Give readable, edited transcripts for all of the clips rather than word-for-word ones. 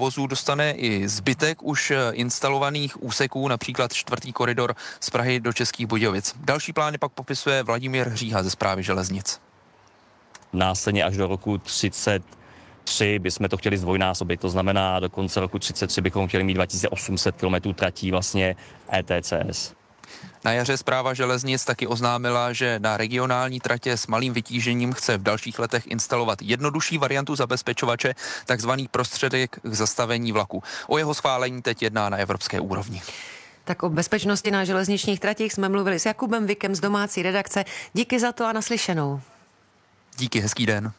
provozu dostane i zbytek už instalovaných úseků, například čtvrtý koridor z Prahy do Českých Budějovic. Další plány pak popisuje Vladimír Hříha ze Správy železnic. Následně až do roku 33 bychom to chtěli zdvojnásobit, to znamená do konce roku 33 bychom chtěli mít 2800 km tratí vlastně ETCS. Na jaře Správa železnic taky oznámila, že na regionální tratě s malým vytížením chce v dalších letech instalovat jednodušší variantu zabezpečovače, takzvaný prostředek k zastavení vlaku. O jeho schválení teď jedná na evropské úrovni. Tak o bezpečnosti na železničních tratích jsme mluvili s Jakubem Vikem z domácí redakce. Díky za to a naslyšenou. Díky, hezký den.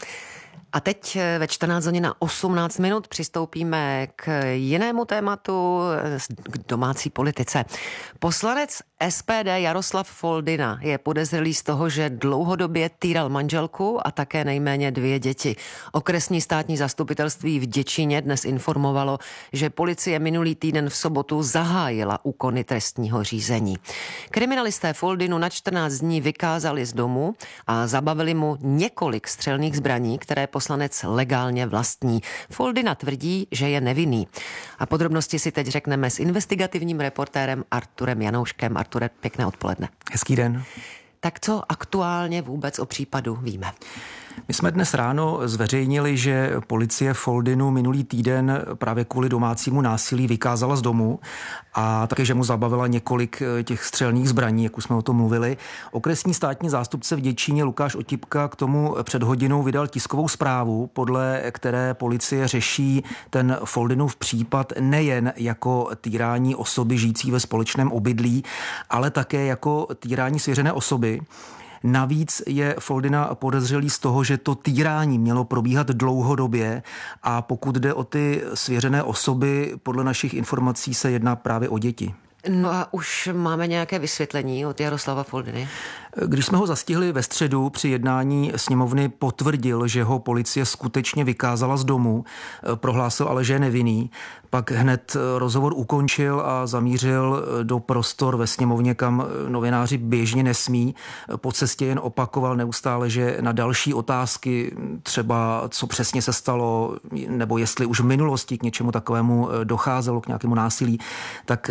A teď ve 14 hodin na 18 minut přistoupíme k jinému tématu, k domácí politice. Poslanec SPD Jaroslav Foldyna je podezřelý z toho, že dlouhodobě týral manželku a také nejméně 2 děti. Okresní státní zastupitelství v Děčíně dnes informovalo, že policie minulý týden v sobotu zahájila úkony trestního řízení. Kriminalisté Foldynu na 14 dní vykázali z domu a zabavili mu několik střelných zbraní, které poslanec legálně vlastní. Foldyna tvrdí, že je nevinný. A podrobnosti si teď řekneme s investigativním reportérem Arturem Janouškem. Arture, pěkné odpoledne. Hezký den. Tak co aktuálně vůbec o případu víme? My jsme dnes ráno zveřejnili, že policie Foldynu minulý týden právě kvůli domácímu násilí vykázala z domu a také, že mu zabavila několik těch střelných zbraní, jak už jsme o tom mluvili. Okresní státní zástupce v Děčíně Lukáš Otipka k tomu před hodinou vydal tiskovou zprávu, podle které policie řeší ten Foldynův případ nejen jako týrání osoby žijící ve společném obydlí, ale také jako týrání svěřené osoby. Navíc je Foldyna podezřelý z toho, že to týrání mělo probíhat dlouhodobě a pokud jde o ty svěřené osoby, podle našich informací se jedná právě o děti. No a už máme nějaké vysvětlení od Jaroslava Foldyny? Když jsme ho zastihli ve středu při jednání sněmovny, potvrdil, že ho policie skutečně vykázala z domu, prohlásil ale, že je nevinný. Pak hned rozhovor ukončil a zamířil do prostor ve sněmovně, kam novináři běžně nesmí. Po cestě jen opakoval neustále, že na další otázky, třeba co přesně se stalo, nebo jestli už v minulosti k něčemu takovému docházelo, k nějakému násilí, tak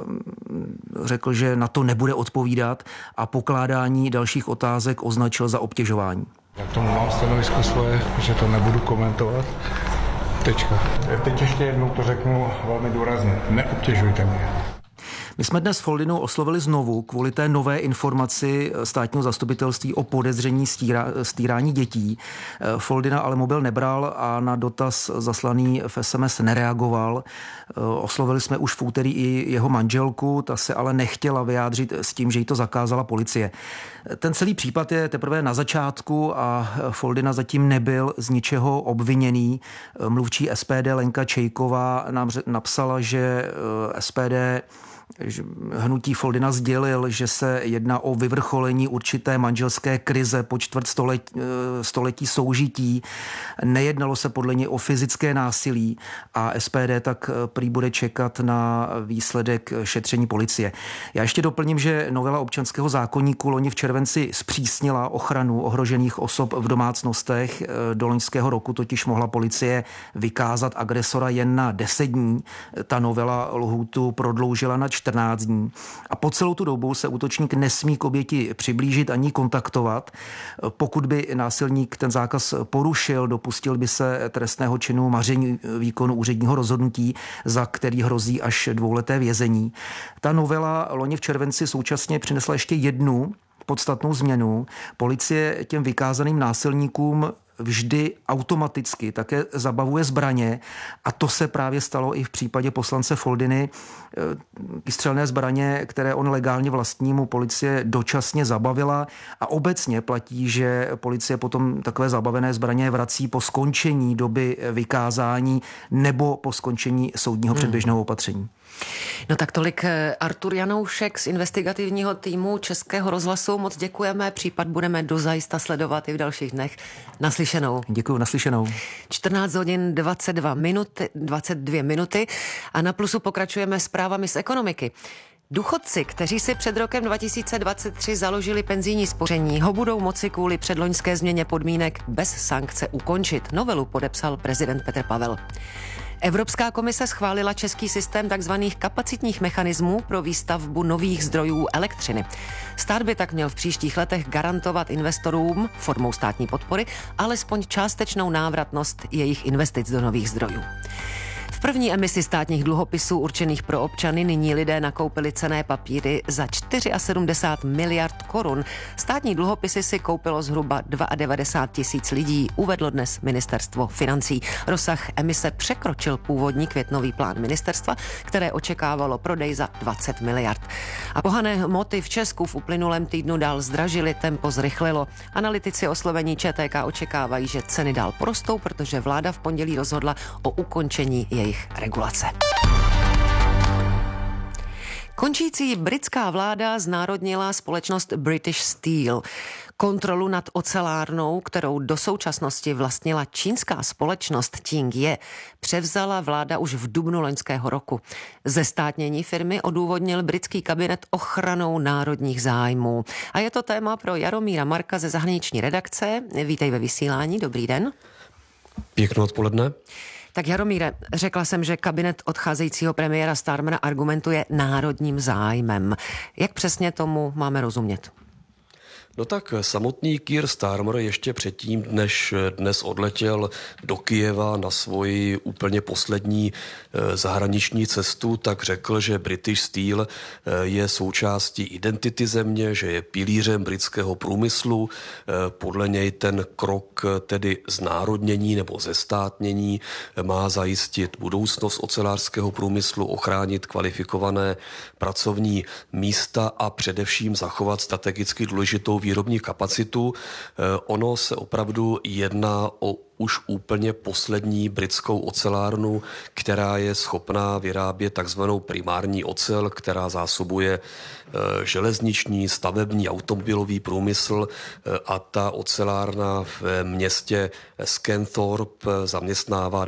řekl, že na to nebude odpovídat a pokládání dalších otázek označil za obtěžování. Já k tomu mám stanovisko svoje, že to nebudu komentovat. Tečka. Teď ještě jednou to řeknu velmi důrazně. Neobtěžujte mě. My jsme dnes Foldynu oslovili znovu kvůli té nové informaci státního zastupitelství o podezření stírání dětí. Foldyna ale mobil nebral a na dotaz zaslaný v SMS nereagoval. Oslovili jsme už v úterý i jeho manželku, ta se ale nechtěla vyjádřit s tím, že jí to zakázala policie. Ten celý případ je teprve na začátku a Foldyna zatím nebyl z ničeho obviněný. Mluvčí SPD Lenka Čejková nám napsala, že SPD hnutí Foldyna sdělil, že se jedná o vyvrcholení určité manželské krize po století soužití. Nejednalo se podle něj o fyzické násilí a SPD tak prý bude čekat na výsledek šetření policie. Já ještě doplním, že novela občanského zákoníku loni v červenci zpřísnila ochranu ohrožených osob v domácnostech. Do loňského roku totiž mohla policie vykázat agresora jen na 10 dní. Ta novela lhůtu prodloužila na 14 dní. A po celou tu dobu se útočník nesmí k oběti přiblížit ani kontaktovat. Pokud by násilník ten zákaz porušil, dopustil by se trestného činu maření výkonu úředního rozhodnutí, za který hrozí až 2leté vězení. Ta novela loni v červenci současně přinesla ještě jednu podstatnou změnu. Policie těm vykázaným násilníkům vždy automaticky také zabavuje zbraně a to se právě stalo i v případě poslance Foldyny. Střelné zbraně, které on legálně vlastní, mu policie dočasně zabavila a obecně platí, že policie potom takové zabavené zbraně vrací po skončení doby vykázání nebo po skončení soudního předběžného opatření. No tak tolik Artur Janoušek z investigativního týmu Českého rozhlasu. Moc děkujeme, případ budeme dozajista sledovat i v dalších dnech. Naslyšenou. Děkuju, naslyšenou. 14 hodin 22 minuty a na Plusu pokračujeme zprávami z ekonomiky. Důchodci, kteří si před rokem 2023 založili penzijní spoření, ho budou moci kvůli předloňské změně podmínek bez sankce ukončit. Novelu podepsal prezident Petr Pavel. Evropská komise schválila český systém tzv. Kapacitních mechanismů pro výstavbu nových zdrojů elektřiny. Stát by tak měl v příštích letech garantovat investorům formou státní podpory alespoň částečnou návratnost jejich investic do nových zdrojů. V první emisi státních dluhopisů určených pro občany nyní lidé nakoupili cenné papíry za 74 miliard korun. Státní dluhopisy si koupilo zhruba 92 000 lidí, uvedlo dnes ministerstvo financí. Rozsah emise překročil původní květnový plán ministerstva, které očekávalo prodej za 20 miliard. A pohonné hmoty v Česku v uplynulém týdnu dál zdražily, tempo zrychlilo. Analytici oslovení ČTK očekávají, že ceny dál porostou, protože vláda v pondělí rozhodla o ukončení jejich regulace. Končící britská vláda znárodnila společnost British Steel. Kontrolu nad ocelárnou, kterou do současnosti vlastnila čínská společnost Tingye, převzala vláda už v dubnu loňského roku. Zestátnění firmy odůvodnil britský kabinet ochranou národních zájmů. A je to téma pro Jaromíra Marka ze zahraniční redakce. Vítej ve vysílání, dobrý den. Pěkné odpoledne. Tak Jaromíre, řekla jsem, že kabinet odcházejícího premiéra Starmera argumentuje národním zájmem. Jak přesně tomu máme rozumět? No tak samotný Keir Starmer ještě předtím, než dnes odletěl do Kyjeva na svoji úplně poslední zahraniční cestu, tak řekl, že British Steel je součástí identity země, že je pilířem britského průmyslu. Podle něj ten krok tedy znárodnění nebo zestátnění má zajistit budoucnost ocelářského průmyslu, ochránit kvalifikované pracovní místa a především zachovat strategicky důležitou výrobní kapacitu. Ono se opravdu jedná o už úplně poslední britskou ocelárnu, která je schopná vyrábět takzvanou primární ocel, která zásobuje železniční, stavební, automobilový průmysl, a ta ocelárna v městě Scunthorpe zaměstnává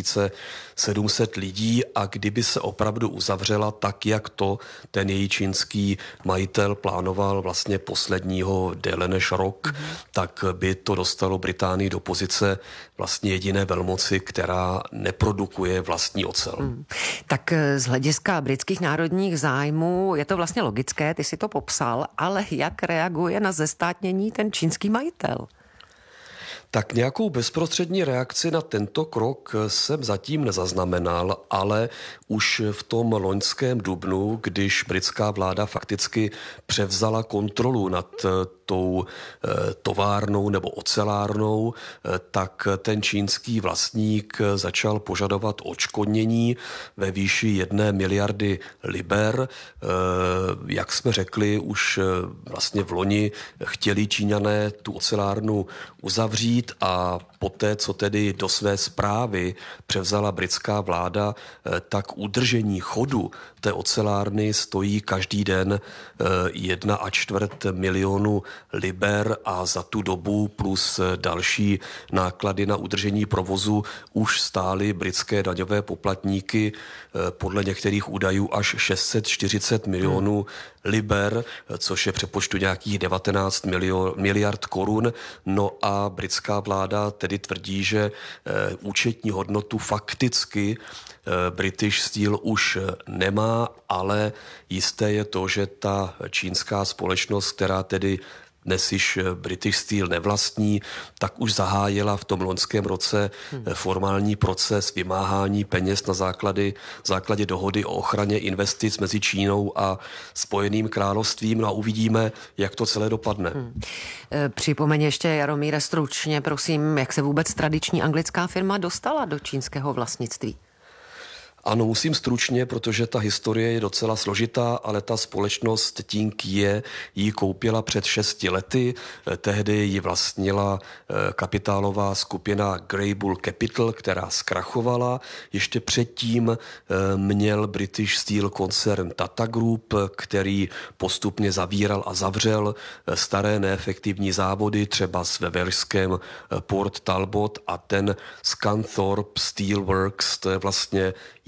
2700 lidí a kdyby se opravdu uzavřela tak, jak to ten její čínský majitel plánoval vlastně posledního déle než rok, tak by to dostalo Británii do pozice vlastně jediné velmoci, která neprodukuje vlastní ocel. Tak z hlediska britských národních zájmů je to vlastně logické, ty si to popsal, ale jak reaguje na zestátnění ten čínský majitel? Tak nějakou bezprostřední reakci na tento krok jsem zatím nezaznamenal, ale už v tom loňském dubnu, když britská vláda fakticky převzala kontrolu nad tou továrnou nebo ocelárnou, tak ten čínský vlastník začal požadovat odškodnění ve výši 1 miliardy liber. Jak jsme řekli, už vlastně v loni chtěli Číňané tu ocelárnu uzavřít a poté, co tedy do své správy převzala britská vláda, tak udržení chodu té ocelárny stojí každý den 1,25 milionu liber a za tu dobu plus další náklady na udržení provozu už stály britské daňové poplatníky podle některých údajů až 640 milionů liber, což je přepočtu nějakých 19 miliard korun. No a britská vláda tedy tvrdí, že účetní hodnotu fakticky British Steel už nemá, ale jisté je to, že ta čínská společnost, která tedy dnes již British Steel nevlastní, tak už zahájila v tom loňském roce formální proces vymáhání peněz na základě dohody o ochraně investic mezi Čínou a Spojeným královstvím. No a uvidíme, jak to celé dopadne. Připomeň ještě, Jaromíre, stručně, prosím, jak se vůbec tradiční anglická firma dostala do čínského vlastnictví? Ano, musím stručně, protože ta historie je docela složitá, ale ta společnost Tingye ji koupila před 6 lety. Tehdy ji vlastnila kapitálová skupina Greybull Capital, která zkrachovala. Ještě předtím měl British Steel koncern Tata Group, který postupně zavíral a zavřel staré neefektivní závody, třeba s veverském Port Talbot, a ten Scunthorpe Steelworks, to je vlastně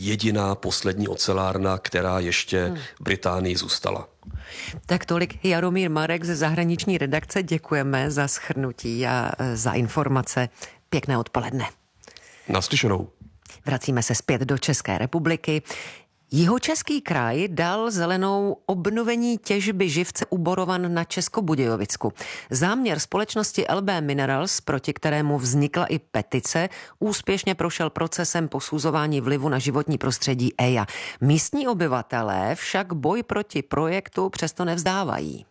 jediná poslední ocelárna, která ještě Británii zůstala. Tak tolik Jaromír Marek ze zahraniční redakce. Děkujeme za shrnutí a za informace. Pěkné odpoledne. Naslyšenou. Vracíme se zpět do České republiky. Jihočeský kraj dal zelenou obnovení těžby živce u Borovan na Českobudějovicku. Záměr společnosti LB Minerals, proti kterému vznikla i petice, úspěšně prošel procesem posuzování vlivu na životní prostředí EIA. Místní obyvatelé však boj proti projektu přesto nevzdávají.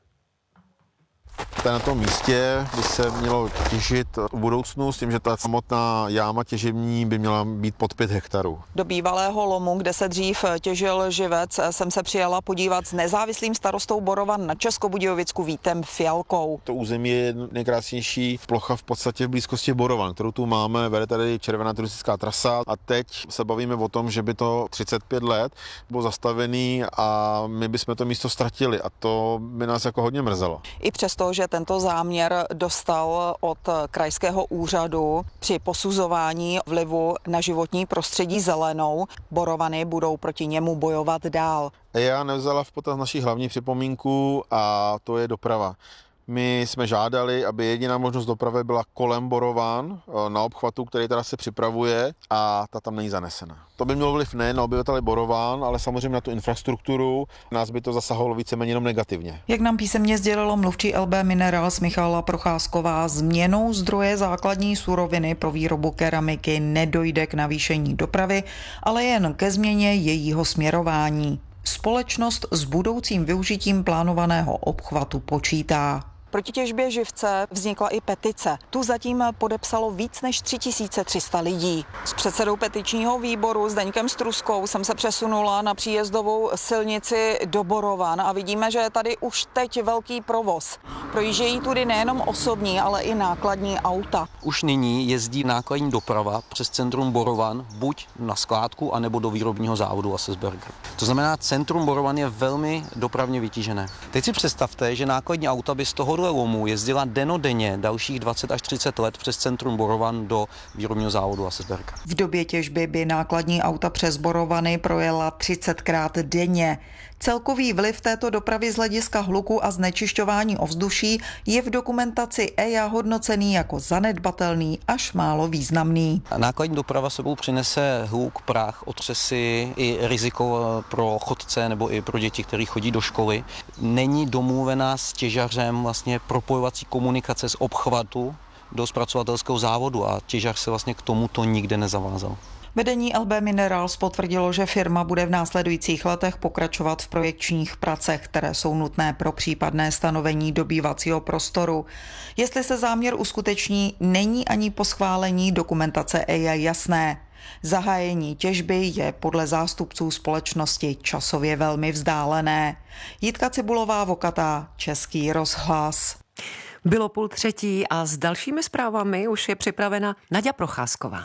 Na tom místě by se mělo těžit v budoucnu s tím, že ta samotná jáma těžební by měla být pod 5 hektarů. Do bývalého lomu, kde se dřív těžil živec, jsem se přijela podívat s nezávislým starostou Borovan na Českobudějovicku Vítem Fialkou. To území je nejkrásnější plocha v podstatě v blízkosti Borovan, kterou tu máme, vede tady červená turistická trasa a teď se bavíme o tom, že by to 35 let bylo zastavený a my bychom to místo ztratili a to by nás jako hodně mrzelo. I přesto, že tento záměr dostal od krajského úřadu při posuzování vlivu na životní prostředí zelenou, Borovany budou proti němu bojovat dál. EIA nevzala v potaz naši hlavní připomínku a to je doprava. My jsme žádali, aby jediná možnost dopravy byla kolem Borovan na obchvatu, který teda se připravuje a ta tam není zanesena. To by mělo vliv nejen na obyvatele Borovan, ale samozřejmě na tu infrastrukturu. Nás by to zasahovalo víceméně jenom negativně. Jak nám písemně sdělilo mluvčí LB Minerals Michála Procházková, změnou zdroje základní suroviny pro výrobu keramiky nedojde k navýšení dopravy, ale jen ke změně jejího směrování. Společnost s budoucím využitím plánovaného obchvatu počítá. Proti těžbě živce vznikla i petice. Tu zatím podepsalo víc než 3300 lidí. S předsedou petičního výboru Zdeňkem Struskou jsem se přesunula na příjezdovou silnici do Borovan a vidíme, že je tady už teď velký provoz. Projíždějí tudy nejenom osobní, ale i nákladní auta. Už nyní jezdí nákladní doprava přes centrum Borovan buď na skládku, anebo do výrobního závodu Assesberger. To znamená, centrum Borovan je velmi dopravně vytížené. Teď si představte, že nákladní auta by z tohohle lomu jezdila dennodenně dalších 20 až 30 let přes centrum Borovan do výrobního závodu Assesberger. V době těžby by nákladní auta přes Borovany projela 30krát denně. Celkový vliv této dopravy z hlediska hluku a znečišťování ovzduší je v dokumentaci EIA hodnocený jako zanedbatelný až málo významný. Nákladní doprava sebou přinese hluk, prach, otřesy i riziko pro chodce nebo i pro děti, kteří chodí do školy. Není domluvená s těžařem vlastně propojovací komunikace z obchvatu do zpracovatelského závodu a těžař se vlastně k tomuto nikde nezavázal. Vedení LB Minerals potvrdilo, že firma bude v následujících letech pokračovat v projekčních pracech, které jsou nutné pro případné stanovení dobývacího prostoru. Jestli se záměr uskuteční, není ani po schválení dokumentace EIA jasné. Zahájení těžby je podle zástupců společnosti časově velmi vzdálené. Jitka Cibulová Vokatá, Český rozhlas. Bylo 2:30 a s dalšími zprávami už je připravena Naďa Procházková.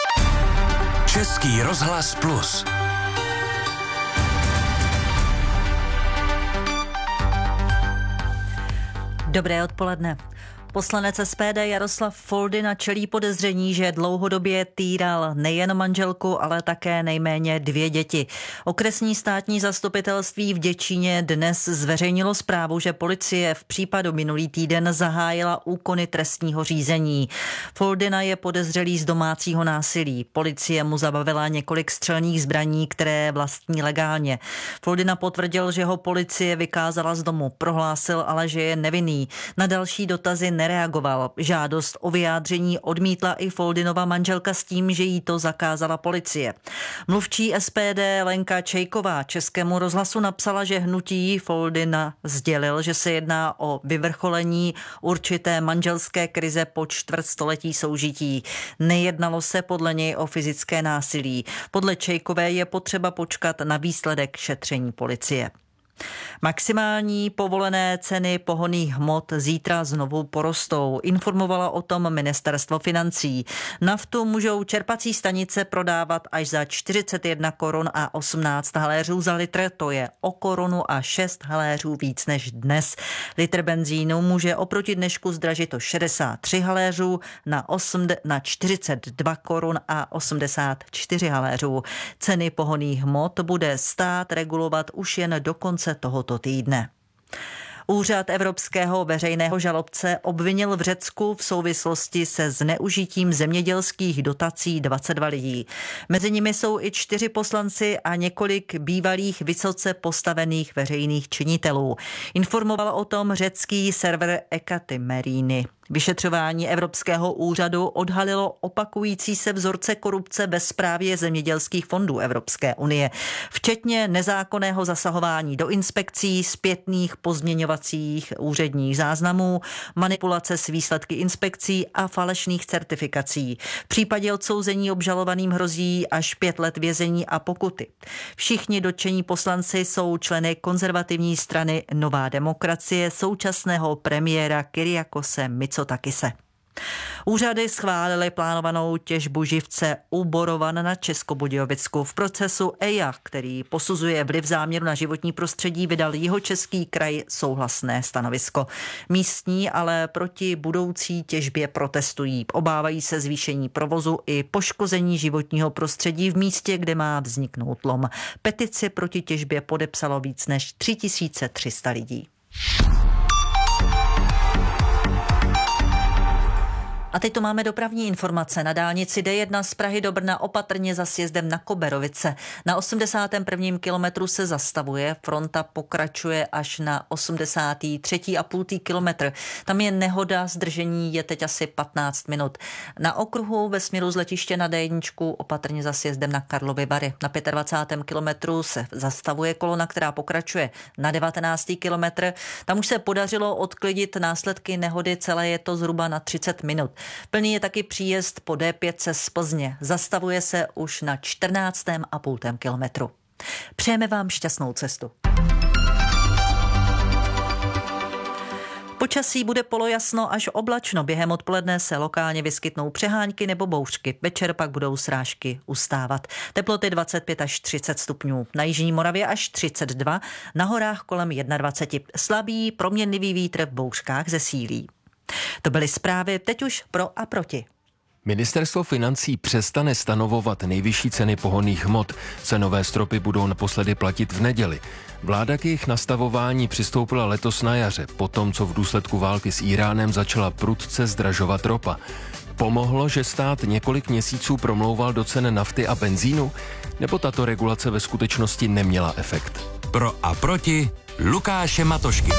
Český rozhlas Plus. Dobré odpoledne. Poslanec SPD Jaroslav Foldyna čelí podezření, že dlouhodobě týral nejen manželku, ale také nejméně 2 děti. Okresní státní zastupitelství v Děčíně dnes zveřejnilo zprávu, že policie v případu minulý týden zahájila úkony trestního řízení. Foldyna je podezřelý z domácího násilí. Policie mu zabavila několik střelných zbraní, které vlastní legálně. Foldyna potvrdil, že ho policie vykázala z domu, prohlásil ale, že je nevinný. Na další dotazy nereagoval. Žádost o vyjádření odmítla i Foldynova manželka s tím, že jí to zakázala policie. Mluvčí SPD Lenka Čejková Českému rozhlasu napsala, že hnutí Foldyna sdělil, že se jedná o vyvrcholení určité manželské krize po čtvrtstoletí soužití. Nejednalo se podle něj o fyzické násilí. Podle Čejkové je potřeba počkat na výsledek šetření policie. Maximální povolené ceny pohonných hmot zítra znovu porostou. Informovala o tom ministerstvo financí. Naftu můžou čerpací stanice prodávat až za 41 korun a 18 haléřů za litr, to je o korunu a 6 haléřů víc než dnes. Litr benzínu může oproti dnešku zdražit o 63 haléřů na 42 korun a 84 haléřů. Ceny pohonných hmot bude stát regulovat už jen do konce tohoto týdne. Úřad evropského veřejného žalobce obvinil v Řecku v souvislosti se zneužitím zemědělských dotací 22 lidí. Mezi nimi jsou i 4 poslanci a několik bývalých vysoce postavených veřejných činitelů. Informoval o tom řecký server Ekatemerini. Vyšetřování Evropského úřadu odhalilo opakující se vzorce korupce ve správě zemědělských fondů Evropské unie, včetně nezákonného zasahování do inspekcí, zpětných pozměňovacích úředních záznamů, manipulace s výsledky inspekcí a falešných certifikací. V případě odsouzení obžalovaným hrozí až 5 let vězení a pokuty. Všichni dotčení poslanci jsou členy konzervativní strany Nová demokracie současného premiéra Kyriakose Mitsotakise. Úřady schválily plánovanou těžbu živce u Borovan na Českobudějovicku. V procesu EIA, který posuzuje vliv záměru na životní prostředí, vydal Jihočeský kraj souhlasné stanovisko. Místní ale proti budoucí těžbě protestují. Obávají se zvýšení provozu i poškození životního prostředí v místě, kde má vzniknout lom. Petici proti těžbě podepsalo víc než 3300 lidí. A teď tu máme dopravní informace. Na dálnici D1 z Prahy do Brna opatrně za sjezdem na Koberovice. Na 81. kilometru se zastavuje, fronta pokračuje až na 83,5 kilometr. Tam je nehoda, zdržení je teď asi 15 minut. Na okruhu ve směru z letiště na D1 opatrně za sjezdem na Karlovy Vary. Na 25. kilometru se zastavuje kolona, která pokračuje na 19. kilometr. Tam už se podařilo odklidit následky nehody, celé je to zhruba na 30 minut. Plný je taky příjezd po D5 z Plzně. Zastavuje se už na 14,5 kilometru. Přejeme vám šťastnou cestu. Počasí bude polojasno až oblačno. Během odpoledne se lokálně vyskytnou přehánky nebo bouřky. Večer pak budou srážky ustávat. Teploty 25 až 30 stupňů. Na jižní Moravě až 32, na horách kolem 21. Slabý proměnlivý vítr v bouřkách zesílí. To byly zprávy, teď už pro a proti. Ministerstvo financí přestane stanovovat nejvyšší ceny pohonných hmot. Cenové stropy budou naposledy platit v neděli. Vláda k jejich nastavování přistoupila letos na jaře, potom co v důsledku války s Íránem začala prudce zdražovat ropa. Pomohlo, že stát několik měsíců promlouval do cen nafty a benzínu? Nebo tato regulace ve skutečnosti neměla efekt? Pro a proti Lukáše Matošky.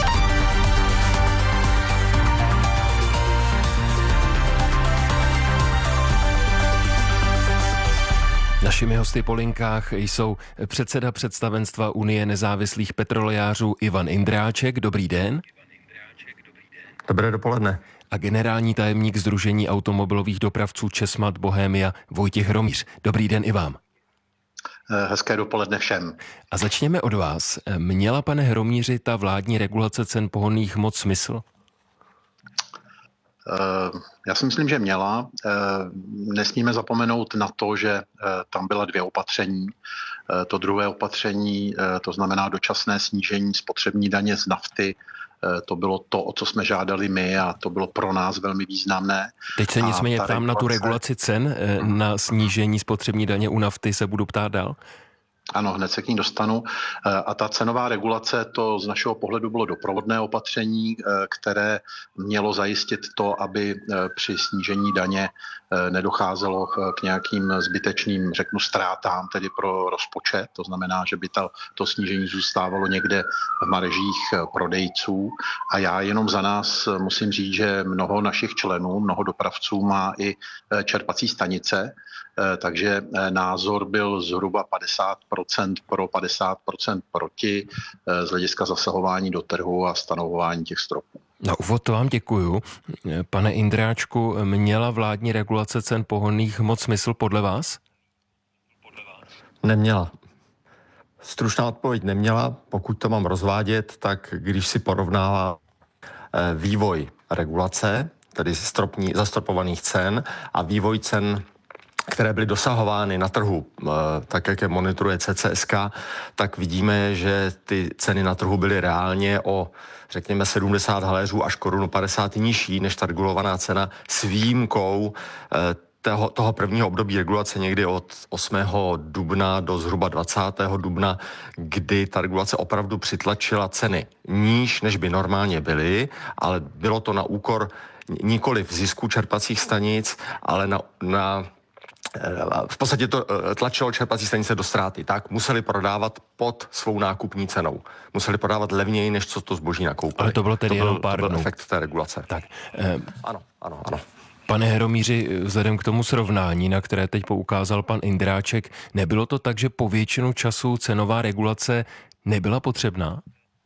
Našimi hosty po linkách jsou předseda představenstva Unie nezávislých petrolejářů Ivan Indráček. Dobrý den. Dobré dopoledne. A generální tajemník Sdružení automobilových dopravců Česmat Bohemia Vojtěch Hromýř. Dobrý den i vám. Hezké dopoledne všem. A začněme od vás. Měla, pane Hromýři, ta vládní regulace cen pohonných hmot smysl? Já si myslím, že měla. Nesmíme zapomenout na to, že tam byla 2 opatření. To druhé opatření, to znamená dočasné snížení spotřební daně z nafty, to bylo to, o co jsme žádali my a to bylo pro nás velmi významné. Teď se nicméně ptám na tu regulaci cen, na snížení spotřební daně u nafty se budu ptát dál. Ano, hned se k ní dostanu. A ta cenová regulace, to z našeho pohledu bylo doprovodné opatření, které mělo zajistit to, aby při snížení daně nedocházelo k nějakým zbytečným, ztrátám, tedy pro rozpočet. To znamená, že by to snížení zůstávalo někde v maržích prodejců. A já jenom za nás musím říct, že mnoho našich členů, mnoho dopravců má i čerpací stanice, takže názor byl zhruba 50% pro, 50% proti z hlediska zasahování do trhu a stanovování těch stropů. Na úvod to vám děkuju. Pane Indráčku, měla vládní regulace cen pohonných hmot smysl podle vás? Neměla. stručná odpověď neměla. Pokud to mám rozvádět, tak když si porovnává vývoj regulace, tedy zastropovaných cen a vývoj cen, které byly dosahovány na trhu, tak jak je monitoruje CCSK, tak vidíme, že ty ceny na trhu byly reálně o, řekněme, 70 haléřů až korunu 50 nižší než ta regulovaná cena s výjimkou toho prvního období regulace někdy od 8. dubna do zhruba 20. dubna, kdy ta regulace opravdu přitlačila ceny níž, než by normálně byly, ale bylo to na úkor nikoli v zisku čerpacích stanic, ale v podstatě to tlačilo čerpací stanice do ztráty. Tak museli prodávat pod svou nákupní cenou. Museli prodávat levněji, než co to zboží nakoupili. Ale to bylo tedy jenom pár dnů. To byl efekt efekt té regulace. Tak. Ano. Pane Heromíři, vzhledem k tomu srovnání, na které teď poukázal pan Indráček, nebylo to tak, že po většinu času cenová regulace nebyla potřebná?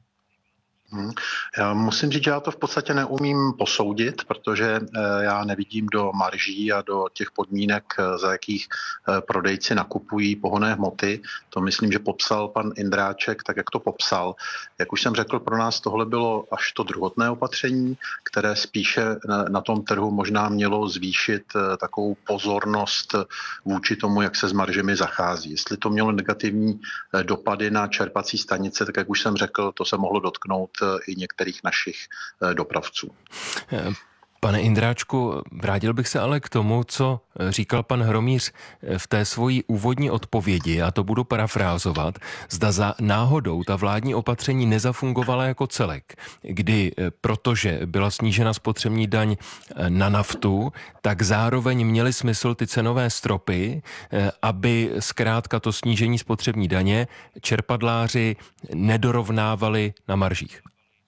Já musím říct, že já to v podstatě neumím posoudit, protože já nevidím do marží a do těch podmínek, za jakých prodejci nakupují pohonné hmoty. To myslím, že popsal pan Indráček tak, jak to popsal. Jak už jsem řekl, pro nás tohle bylo až to druhotné opatření, které spíše na tom trhu možná mělo zvýšit takovou pozornost vůči tomu, jak se s maržemi zachází. Jestli to mělo negativní dopady na čerpací stanice, tak jak už jsem řekl, to se mohlo dotknout i některých našich dopravců. Pane Indráčku, vrátil bych se ale k tomu, co říkal pan Hromíř v té svojí úvodní odpovědi, a to budu parafrázovat, zda za náhodou ta vládní opatření nezafungovala jako celek, kdy, protože byla snížena spotřební daň na naftu, tak zároveň měly smysl ty cenové stropy, aby zkrátka to snížení spotřební daně čerpadláři nedorovnávali na maržích.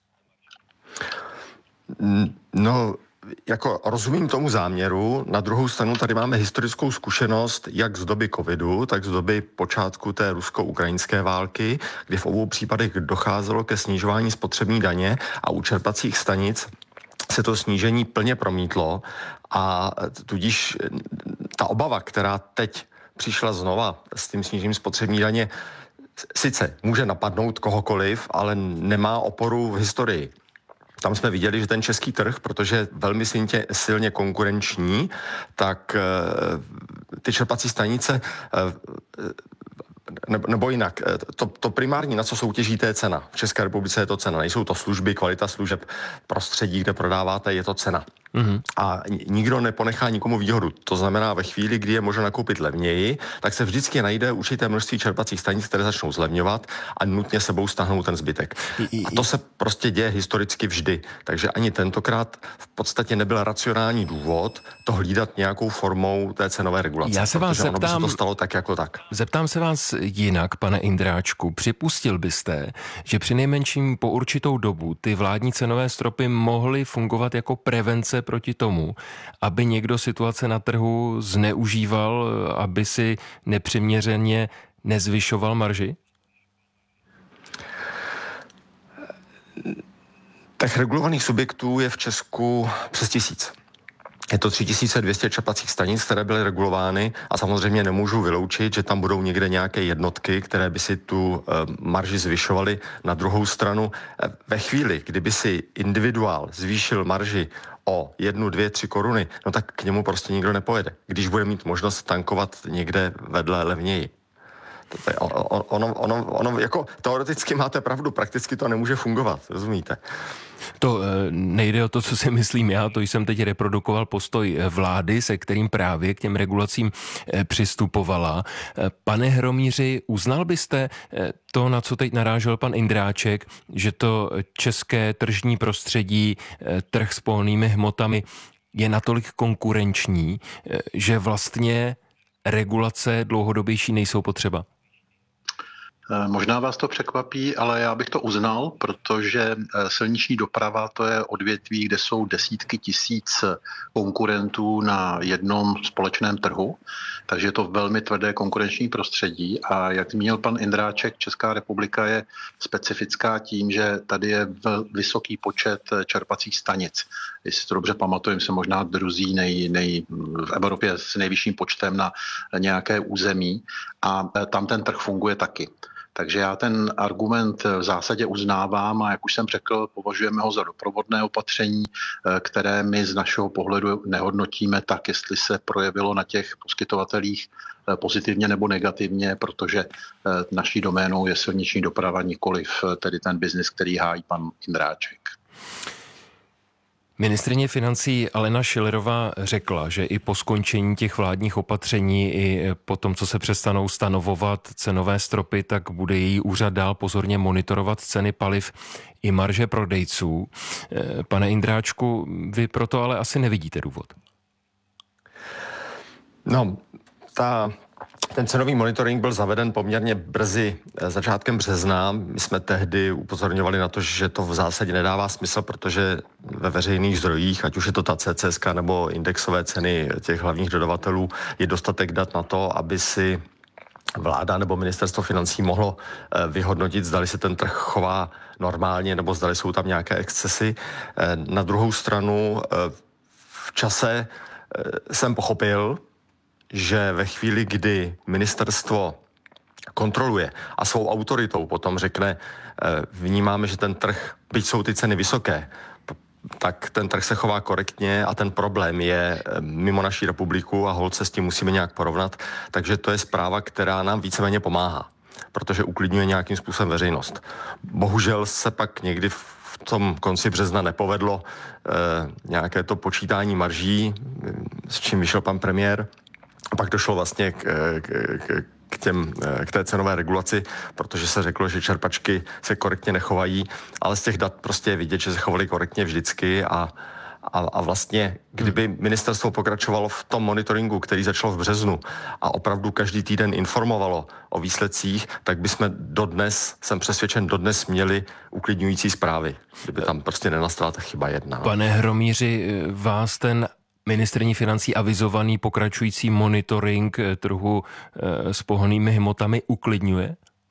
No, jako rozumím tomu záměru, na druhou stranu tady máme historickou zkušenost jak z doby covidu, tak z doby počátku té rusko-ukrajinské války, kdy v obou případech docházelo ke snižování spotřební daně a u čerpacích stanic se to snížení plně promítlo a tudíž ta obava, která teď přišla znova s tím snížením spotřební daně, sice může napadnout kohokoliv, ale nemá oporu v historii. Tam jsme viděli, že ten český trh, protože je velmi silně konkurenční, tak ty čerpací stanice, nebo jinak, to primární, na co soutěží, to je cena. V České republice je to cena. Nejsou to služby, kvalita služeb, prostředí, kde prodáváte, je to cena. Mm-hmm. A nikdo neponechá nikomu výhodu. To znamená, ve chvíli, kdy je možno nakoupit levněji, tak se vždycky najde určité množství čerpacích stanic, které začnou zlevňovat a nutně sebou stáhnou ten zbytek. A to se prostě děje historicky vždy. Takže ani tentokrát v podstatě nebyl racionální důvod to hlídat nějakou formou té cenové regulace. Já se vás zeptám, to stalo tak jako tak. Zeptám se vás jinak, pane Indráčku. Připustil byste, že přinejmenším po určitou dobu ty vládní cenové stropy mohly fungovat jako prevence proti tomu, aby někdo situace na trhu zneužíval, aby si nepřiměřeně nezvyšoval marži? Tak regulovaných subjektů je v Česku přes 1000. Je to 3200 čerpacích stanic, které byly regulovány a samozřejmě nemůžu vyloučit, že tam budou někde nějaké jednotky, které by si tu marži zvyšovaly. Na druhou stranu, ve chvíli, kdyby si individuál zvýšil marži o 1, 2, 3 koruny, no tak k němu prostě nikdo nepojede, když bude mít možnost tankovat někde vedle levněji. Ono jako teoreticky máte pravdu, prakticky to nemůže fungovat, rozumíte? To nejde o to, co si myslím já, to jsem teď reprodukoval postoj vlády, se kterým právě k těm regulacím přistupovala. Pane Hromíři, uznal byste to, na co teď narážel pan Indráček, že to české tržní prostředí, trh s pohonnými hmotami je natolik konkurenční, že vlastně regulace dlouhodobější nejsou potřeba? Možná vás to překvapí, ale já bych to uznal, protože silniční doprava to je odvětví, kde jsou desítky tisíc konkurentů na jednom společném trhu, takže je to velmi tvrdé konkurenční prostředí a jak zmínil pan Indráček, Česká republika je specifická tím, že tady je vysoký počet čerpacích stanic. Jestli to dobře pamatujeme, se možná druzí v Evropě s nejvyšším počtem na nějaké území a tam ten trh funguje taky. Takže já ten argument v zásadě uznávám a jak už jsem řekl, považujeme ho za doprovodné opatření, které my z našeho pohledu nehodnotíme tak, jestli se projevilo na těch poskytovatelích pozitivně nebo negativně, protože naší doménou je silniční doprava, nikoliv tedy ten biznis, který hájí pan Indráček. Ministryně financí Alena Schillerová řekla, že i po skončení těch vládních opatření, i po tom, co se přestanou stanovovat cenové stropy, tak bude její úřad dál pozorně monitorovat ceny paliv i marže prodejců. Pane Indráčku, vy proto ale asi nevidíte důvod. No, ten cenový monitoring byl zaveden poměrně brzy začátkem března. My jsme tehdy upozorňovali na to, že to v zásadě nedává smysl, protože ve veřejných zdrojích, ať už je to ta CCSK nebo indexové ceny těch hlavních dodavatelů, je dostatek dat na to, aby si vláda nebo ministerstvo financí mohlo vyhodnotit, zdali se ten trh chová normálně nebo zdali jsou tam nějaké excesy. Na druhou stranu v čase jsem pochopil, že ve chvíli, kdy ministerstvo kontroluje a svou autoritou potom řekne, vnímáme, že ten trh, byť jsou ty ceny vysoké, tak ten trh se chová korektně a ten problém je mimo naší republiku a holt se s tím musíme nějak porovnat. Takže to je zpráva, která nám víceméně pomáhá, protože uklidňuje nějakým způsobem veřejnost. Bohužel se pak někdy v tom konci března nepovedlo nějaké to počítání marží, s čím vyšel pan premiér. A pak došlo vlastně k té cenové regulaci, protože se řeklo, že čerpačky se korektně nechovají, ale z těch dat prostě je vidět, že se chovaly korektně vždycky a vlastně, kdyby ministerstvo pokračovalo v tom monitoringu, který začal v březnu a opravdu každý týden informovalo o výsledcích, tak bychom jsem přesvědčen, dodnes měli uklidňující zprávy, kdyby tam prostě nenastala ta chyba jedna. Pane Hromíři, vás ten ministryní financí avizovaný pokračující monitoring trhu s pohonnými hmotami uklidňuje?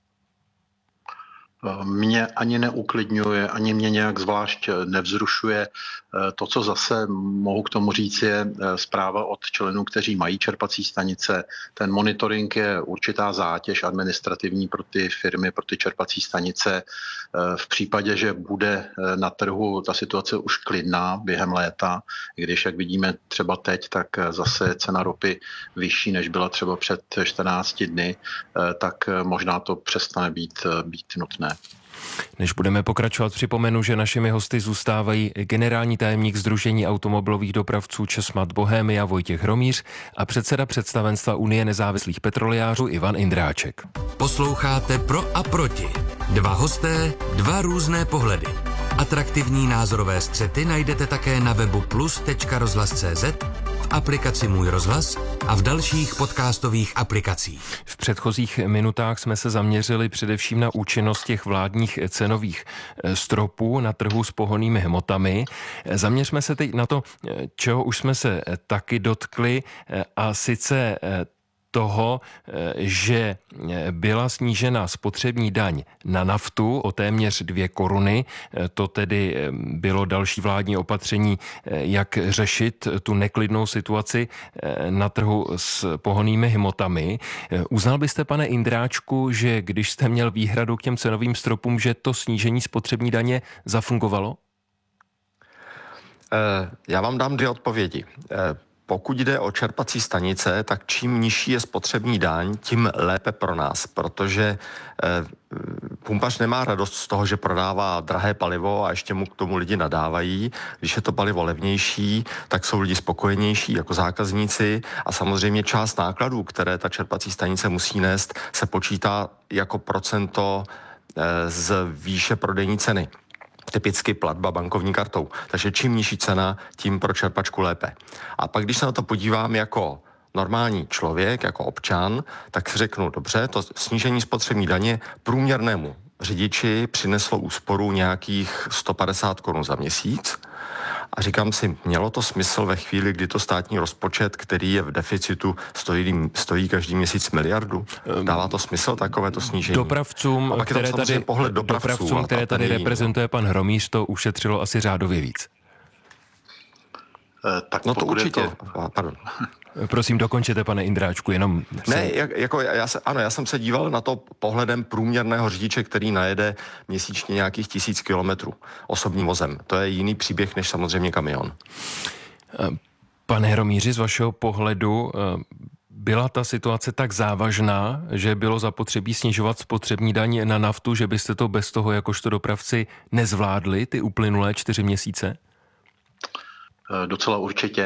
Mě ani neuklidňuje, ani mě nějak zvlášť nevzrušuje. To, co zase mohu k tomu říct, je zpráva od členů, kteří mají čerpací stanice. Ten monitoring je určitá zátěž administrativní pro ty firmy, pro ty čerpací stanice. V případě, že bude na trhu ta situace už klidná během léta, když, jak vidíme třeba teď, tak zase je cena ropy vyšší, než byla třeba před 14 dny, tak možná to přestane být nutné. Než budeme pokračovat, připomenu, že našimi hosty zůstávají generální tajemník Sdružení automobilových dopravců Česmat Bohemia Vojtěch Hromíř a předseda představenstva Unie nezávislých petroliářů Ivan Indráček. Posloucháte Pro a proti. Dva hosté, dva různé pohledy. Atraktivní názorové střety najdete také na webu plus.rozhlas.cz, v aplikaci Můj rozhlas a v dalších podcastových aplikacích. V předchozích minutách jsme se zaměřili především na účinnost těch vládních cenových stropů na trhu s pohonnými hmotami. Zaměřme se teď na to, čeho už jsme se taky dotkli, a sice toho, že byla snížena spotřební daň na naftu o téměř 2 koruny. To tedy bylo další vládní opatření, jak řešit tu neklidnou situaci na trhu s pohonnými hmotami. Uznal byste, pane Indráčku, že když jste měl výhradu k těm cenovým stropům, že to snížení spotřební daně zafungovalo? Já vám dám 2 odpovědi. Pokud jde o čerpací stanice, tak čím nižší je spotřební daň, tím lépe pro nás, protože pumpař nemá radost z toho, že prodává drahé palivo a ještě mu k tomu lidi nadávají. Když je to palivo levnější, tak jsou lidi spokojenější jako zákazníci a samozřejmě část nákladů, které ta čerpací stanice musí nést, se počítá jako procento z výše prodejní ceny. Typicky platba bankovní kartou. Takže čím nižší cena, tím pro čerpačku lépe. A pak, když se na to podívám jako normální člověk, jako občan, tak si řeknu, dobře, to snížení spotřební daně průměrnému řidiči přineslo úsporu nějakých 150 korun za měsíc. A říkám si, mělo to smysl ve chvíli, kdy to státní rozpočet, který je v deficitu, stojí každý měsíc miliardu? Dává to smysl, takovéto snížení? Dopravcům, které tady reprezentuje pan Hromíř, to ušetřilo asi řádově víc. Tak no to určitě. Pardon. Prosím, dokončete, pane Indráčku, jenom... Ne, já jsem se díval na to pohledem průměrného řidiče, který najede měsíčně nějakých 1000 kilometrů osobním vozem. To je jiný příběh než samozřejmě kamion. Pane Hromýři, z vašeho pohledu byla ta situace tak závažná, že bylo zapotřebí snižovat spotřební daň na naftu, že byste to bez toho jakožto dopravci nezvládli ty uplynulé 4 měsíce? Docela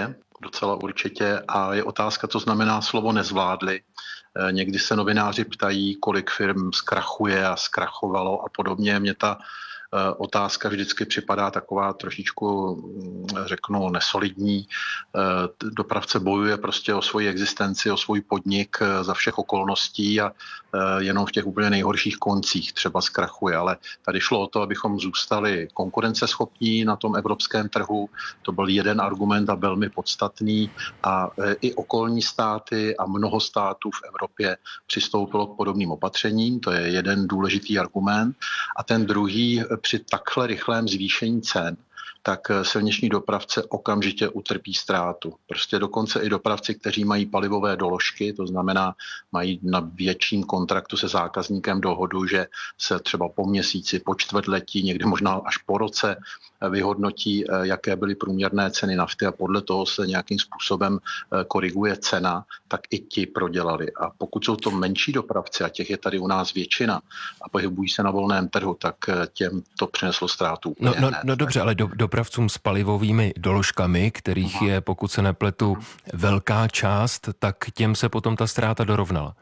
určitě a je otázka, co znamená slovo nezvládli. Někdy se novináři ptají, kolik firm zkrachuje a zkrachovalo a podobně. Mně ta otázka vždycky připadá taková trošičku, řeknu, nesolidní. Dopravce bojuje prostě o svoji existenci, o svůj podnik za všech okolností a jenom v těch úplně nejhorších koncích třeba zkrachuje. Ale tady šlo o to, abychom zůstali konkurenceschopní na tom evropském trhu. To byl jeden argument a velmi podstatný. A i okolní státy a mnoho států v Evropě přistoupilo k podobným opatřením. To je jeden důležitý argument. A ten druhý, při takhle rychlém zvýšení cen, tak silniční dopravce okamžitě utrpí ztrátu. Prostě dokonce i dopravci, kteří mají palivové doložky, to znamená, mají na větším kontraktu se zákazníkem dohodu, že se třeba po měsíci, po čtvrtletí, někdy možná až po roce vyhodnotí, jaké byly průměrné ceny nafty a podle toho se nějakým způsobem koriguje cena, tak i ti prodělali. A pokud jsou to menší dopravci, a těch je tady u nás většina, a pohybují se na volném trhu, tak těm to přineslo ztrátu. No dobře, ale dopravcům s palivovými doložkami, kterých je, pokud se nepletu, velká část, tak těm se potom ta ztráta dorovnala.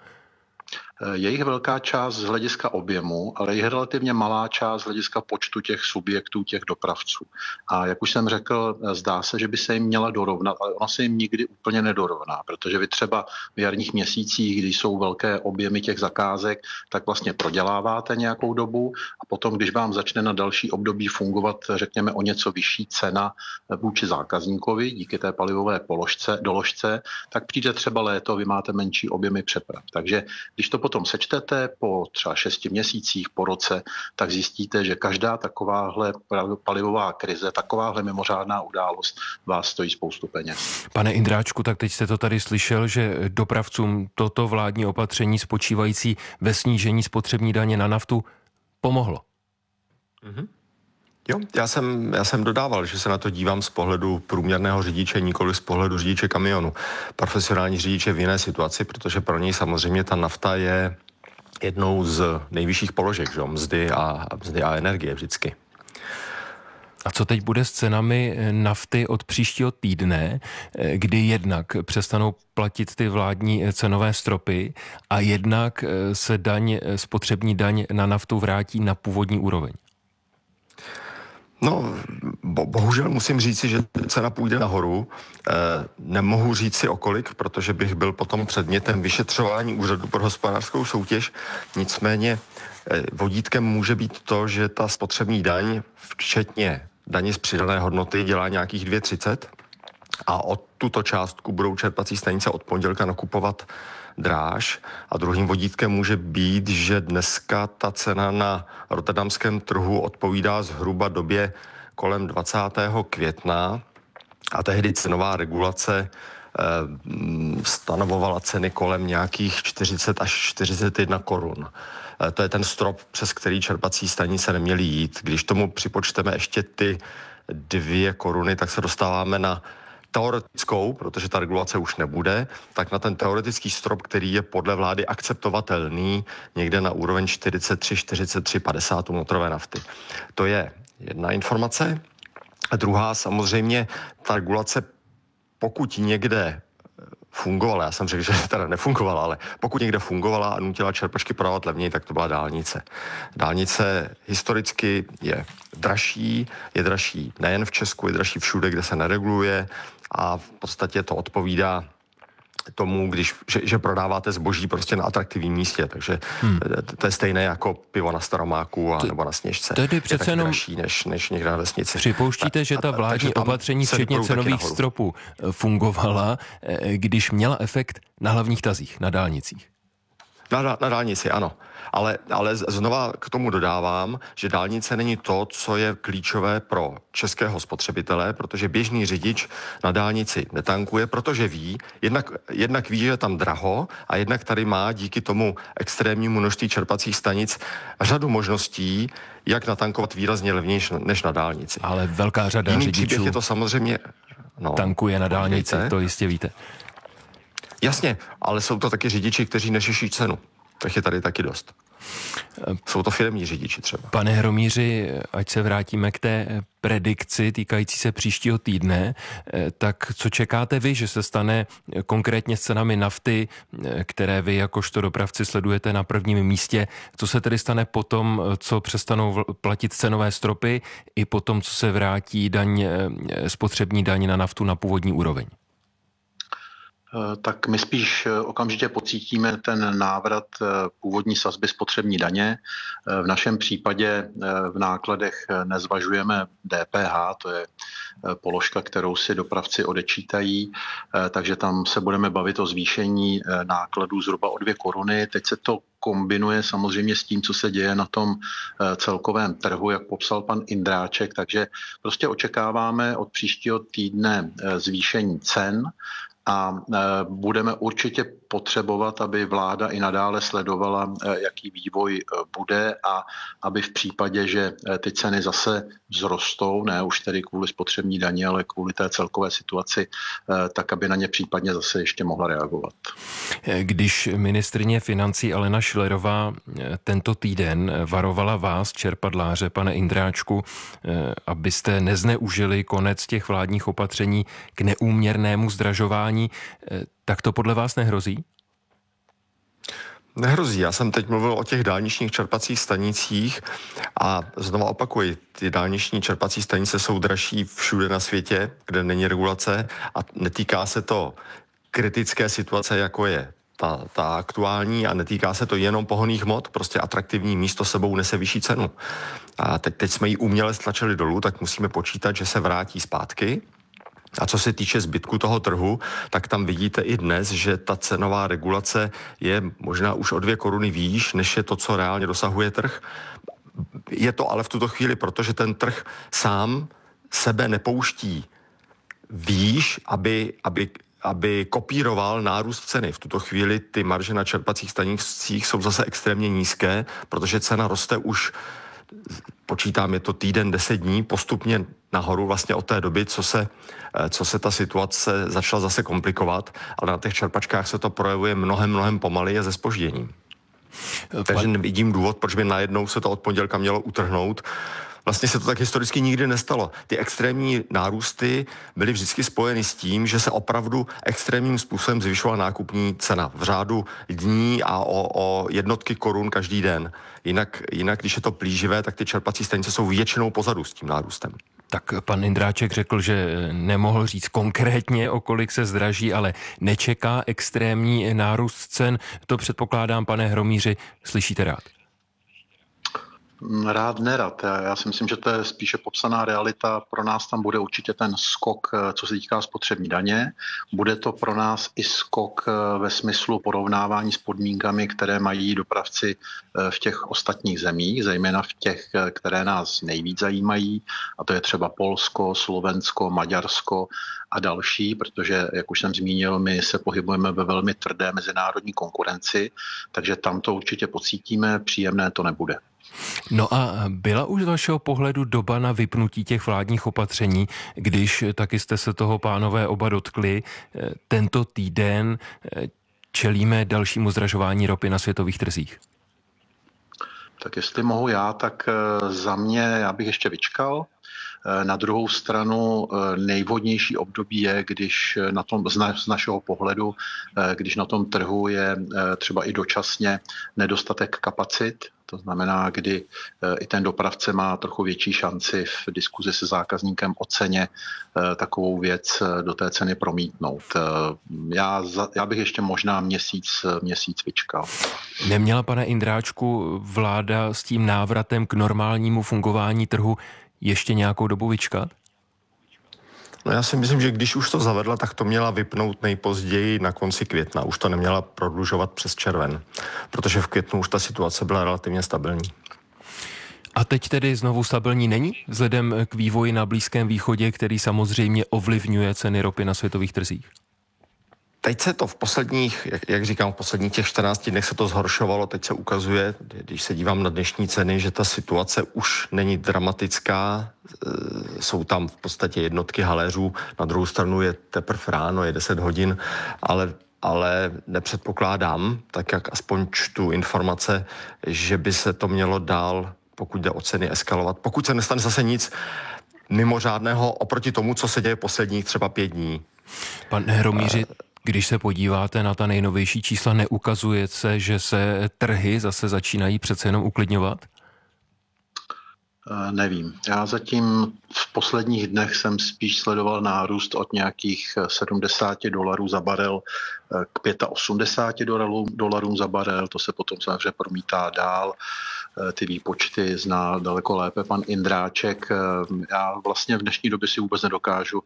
Je jich velká část z hlediska objemu, ale je relativně malá část z hlediska počtu těch subjektů, těch dopravců. A jak už jsem řekl, zdá se, že by se jim měla dorovnat, ale ona se jim nikdy úplně nedorovná, protože vy třeba v jarních měsících, kdy jsou velké objemy těch zakázek, tak vlastně proděláváte nějakou dobu a potom, když vám začne na další období fungovat, řekněme, o něco vyšší cena vůči zákazníkovi díky té palivové doložce, tak přijde třeba léto, vy máte menší objemy přeprav. Takže když to potom sečtete po třeba 6 měsících, po roce, tak zjistíte, že každá takováhle palivová krize, takováhle mimořádná událost vás stojí spoustu peněz. Pane Indráčku, tak teď jste to tady slyšel, že dopravcům toto vládní opatření spočívající ve snížení spotřební daně na naftu pomohlo. Mhm. Jo, já jsem dodával, že se na to dívám z pohledu průměrného řidiče, nikoli z pohledu řidiče kamionu. Profesionální řidič je v jiné situaci, protože pro něj samozřejmě ta nafta je jednou z nejvyšších položek, že? Mzdy a energie vždycky. A co teď bude s cenami nafty od příštího týdne, kdy jednak přestanou platit ty vládní cenové stropy a jednak se spotřební daň na naftu vrátí na původní úroveň? No, bohužel musím říci, že cena půjde nahoru. Nemohu říci o kolik, protože bych byl potom předmětem vyšetřování Úřadu pro hospodářskou soutěž. Nicméně vodítkem může být to, že ta spotřební daň, včetně daně z přidané hodnoty, dělá nějakých 2,30 a o tuto částku budou čerpací stanice od pondělka nakupovat dráž. A druhým vodítkem může být, že dneska ta cena na rotterdamském trhu odpovídá zhruba době kolem 20. května a tehdy cenová regulace stanovovala ceny kolem nějakých 40 až 41 korun. To je ten strop, přes který čerpací stanice neměly jít. Když tomu připočteme ještě ty 2 koruny, tak se dostáváme na teoretickou, protože ta regulace už nebude, tak na ten teoretický strop, který je podle vlády akceptovatelný někde na úroveň 43-50 motorové nafty. To je jedna informace. A druhá, samozřejmě, ta regulace, pokud někde fungovala, já jsem řekl, že teda nefungovala, ale pokud někde fungovala a nutila čerpačky prodávat levněji, tak to byla dálnice. Dálnice historicky je dražší nejen v Česku, je dražší všude, kde se nereguluje a v podstatě to odpovídá tomu, že prodáváte zboží prostě na atraktivním místě, takže to je stejné jako pivo na Staromáku nebo na Sněžce. Tedy přece jenom dražší než někde na vesnici. Připouštíte, že ta vládní opatření, včetně cenových stropů, fungovala, když měla efekt na hlavních tazích, na dálnicích? Na dálnici, ano. Ale znova k tomu dodávám, že dálnice není to, co je klíčové pro českého spotřebitele, protože běžný řidič na dálnici netankuje, protože ví, jednak ví, že je tam draho a jednak tady má díky tomu extrémnímu množství čerpacích stanic řadu možností, jak natankovat výrazně levnější než na dálnici. Ale velká řada Jiný řidičů příběh je to samozřejmě, tankuje na dálnici, to jistě víte. Jasně, ale jsou to taky řidiči, kteří neřeší cenu. Tak je tady taky dost. Jsou to firemní řidiči třeba. Pane Hromýři, ať se vrátíme k té predikci týkající se příštího týdne, tak co čekáte vy, že se stane konkrétně s cenami nafty, které vy jakožto dopravci sledujete na prvním místě? Co se tedy stane potom, co přestanou platit cenové stropy i potom, co se vrátí spotřební daň na naftu na původní úroveň? Tak my spíš okamžitě pocítíme ten návrat původní sazby spotřební daně. V našem případě v nákladech nezvažujeme DPH, to je položka, kterou si dopravci odečítají, takže tam se budeme bavit o zvýšení nákladů zhruba o 2 koruny. Teď se to kombinuje samozřejmě s tím, co se děje na tom celkovém trhu, jak popsal pan Indráček, takže prostě očekáváme od příštího týdne zvýšení cen, a budeme určitě potřebovat, aby vláda i nadále sledovala, jaký vývoj bude a aby v případě, že ty ceny zase vzrostou, ne už tedy kvůli spotřební daně, ale kvůli té celkové situaci, tak aby na ně případně zase ještě mohla reagovat. Když ministryně financí Alena Schillerová tento týden varovala vás, čerpadláře, pane Indráčku, abyste nezneužili konec těch vládních opatření k neúměrnému zdražování, tak to podle vás nehrozí? Nehrozí. Já jsem teď mluvil o těch dálničních čerpacích stanicích a znovu opakuji, ty dálniční čerpací stanice jsou dražší všude na světě, kde není regulace a netýká se to kritické situace, jako je ta aktuální a netýká se to jenom pohonných hmot, prostě atraktivní místo sebou nese vyšší cenu. A teď jsme ji uměle stlačili dolů, tak musíme počítat, že se vrátí zpátky. A co se týče zbytku toho trhu, tak tam vidíte i dnes, že ta cenová regulace je možná už o 2 koruny výš, než je to, co reálně dosahuje trh. Je to ale v tuto chvíli, protože ten trh sám sebe nepouští výš, aby kopíroval nárůst ceny. V tuto chvíli ty marže na čerpacích stanicích jsou zase extrémně nízké, protože cena roste už, počítám, je to týden, 10 dní, postupně nahoru vlastně od té doby, co se ta situace začala zase komplikovat, ale na těch čerpačkách se to projevuje mnohem pomaleji a se zpožděním. Takže nevidím důvod, proč by najednou se to od pondělka mělo utrhnout. Vlastně se to tak historicky nikdy nestalo. Ty extrémní nárůsty byly vždycky spojeny s tím, že se opravdu extrémním způsobem zvyšovala nákupní cena v řádu dní a o jednotky korun každý den. Jinak, když je to plíživé, tak ty čerpací stanice jsou většinou pozadu s tím nárůstem. Tak pan Indráček řekl, že nemohl říct konkrétně, o kolik se zdraží, ale nečeká extrémní nárůst cen. To předpokládám, pane Hromýři, slyšíte rád? Rád, nerad. Já si myslím, že to je spíše popsaná realita. Pro nás tam bude určitě ten skok, co se týká spotřební daně. Bude to pro nás i skok ve smyslu porovnávání s podmínkami, které mají dopravci v těch ostatních zemích, zejména v těch, které nás nejvíc zajímají. A to je třeba Polsko, Slovensko, Maďarsko a další, protože, jak už jsem zmínil, my se pohybujeme ve velmi tvrdé mezinárodní konkurenci, takže tam to určitě pocítíme, příjemné to nebude. No a byla už z vašeho pohledu doba na vypnutí těch vládních opatření, když taky jste se toho, pánové, oba dotkli? Tento týden čelíme dalšímu zdražování ropy na světových trzích. Tak jestli mohu já, tak za mě já bych ještě vyčkal. Na druhou stranu nejvhodnější období je, když z našeho pohledu, když na tom trhu je třeba i dočasně nedostatek kapacit, to znamená, kdy i ten dopravce má trochu větší šanci v diskuzi se zákazníkem o ceně takovou věc do té ceny promítnout. Já bych ještě možná měsíc vyčkal. Neměla, pane Indráčku, vláda s tím návratem k normálnímu fungování trhu ještě nějakou dobu vyčkat? No já si myslím, že když už to zavedla, tak to měla vypnout nejpozději na konci května. Už to neměla prodlužovat přes červen, protože v květnu už ta situace byla relativně stabilní. A teď tedy znovu stabilní není? Vzhledem k vývoji na Blízkém východě, který samozřejmě ovlivňuje ceny ropy na světových trzích? Teď se to v posledních, jak říkám, v posledních těch 14 dnech se to zhoršovalo. Teď se ukazuje, když se dívám na dnešní ceny, že ta situace už není dramatická. Jsou tam v podstatě jednotky haléřů. Na druhou stranu je teprve ráno, je 10 hodin, ale nepředpokládám, tak jak aspoň čtu informace, že by se to mělo dál, pokud jde o ceny, eskalovat. Pokud se nestane zase nic mimořádného oproti tomu, co se děje posledních třeba 5 dní. Pane Hromýři, když se podíváte na ta nejnovější čísla, neukazuje se, že se trhy zase začínají přece jenom uklidňovat? Nevím. Já zatím v posledních dnech jsem spíš sledoval nárůst od nějakých $70 za barel k $85 za barel. To se potom samozřejmě promítá dál. Ty výpočty zná daleko lépe pan Indráček. Já vlastně v dnešní době si vůbec nedokážu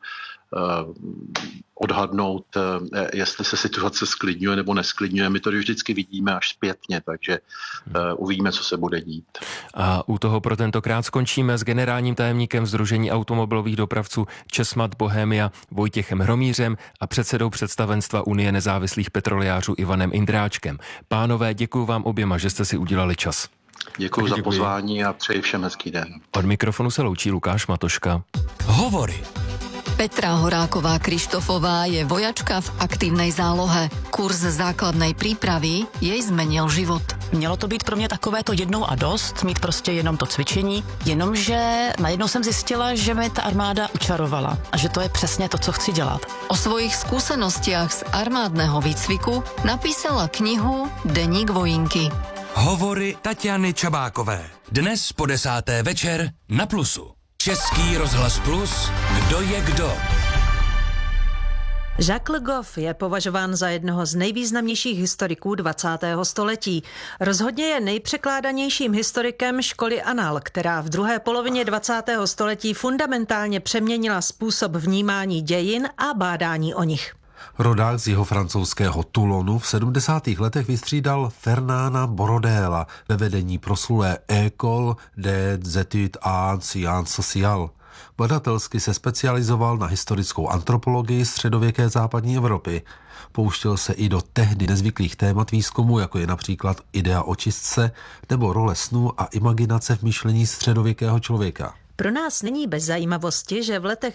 odhadnout, jestli se situace sklidňuje nebo nesklidňuje. My to vždycky vidíme až zpětně, takže uvidíme, co se bude dít. A u toho pro tentokrát skončíme s generálním tajemníkem Sdružení automobilových dopravců Česmat Bohemia Vojtěchem Hromýřem a předsedou představenstva Unie nezávislých petrolejářů Ivanem Indráčkem. Pánové, děkuji vám oběma, že jste si udělali čas. Děkuji za pozvání a přeji všem hezký den. Od mikrofonu se loučí Lukáš Matoška. Hovory. Petra Horáková Krištofová je vojačka v aktívnej zálohe. Kurz základnej prípravy jej zmenil život. Mělo to být pro mě takové to jednou a dost, mít prostě jenom to cvičení, jenomže najednou jsem zjistila, že mi ta armáda učarovala a že to je přesně to, co chci dělat. O svojich skúsenostiach z armádneho výcviku napísala knihu Deník vojinky. Hovory Tatiany Čabákové. Dnes po 10. večer na Plusu. Český rozhlas Plus. Kdo je kdo? Jacques Le Goff je považován za jednoho z nejvýznamnějších historiků 20. století. Rozhodně je nejpřekládanějším historikem školy Annales, která v druhé polovině 20. století fundamentálně přeměnila způsob vnímání dějin a bádání o nich. Rodák z jeho francouzského Toulonu v 70. letech vystřídal Fernanda Borodéla ve vedení proslulé École des études en sciences sociales. Badatelsky se specializoval na historickou antropologii středověké západní Evropy. Pouštěl se i do tehdy nezvyklých témat výzkumu, jako je například idea očistce nebo role snu a imaginace v myšlení středověkého člověka. Pro nás není bez zajímavosti, že v letech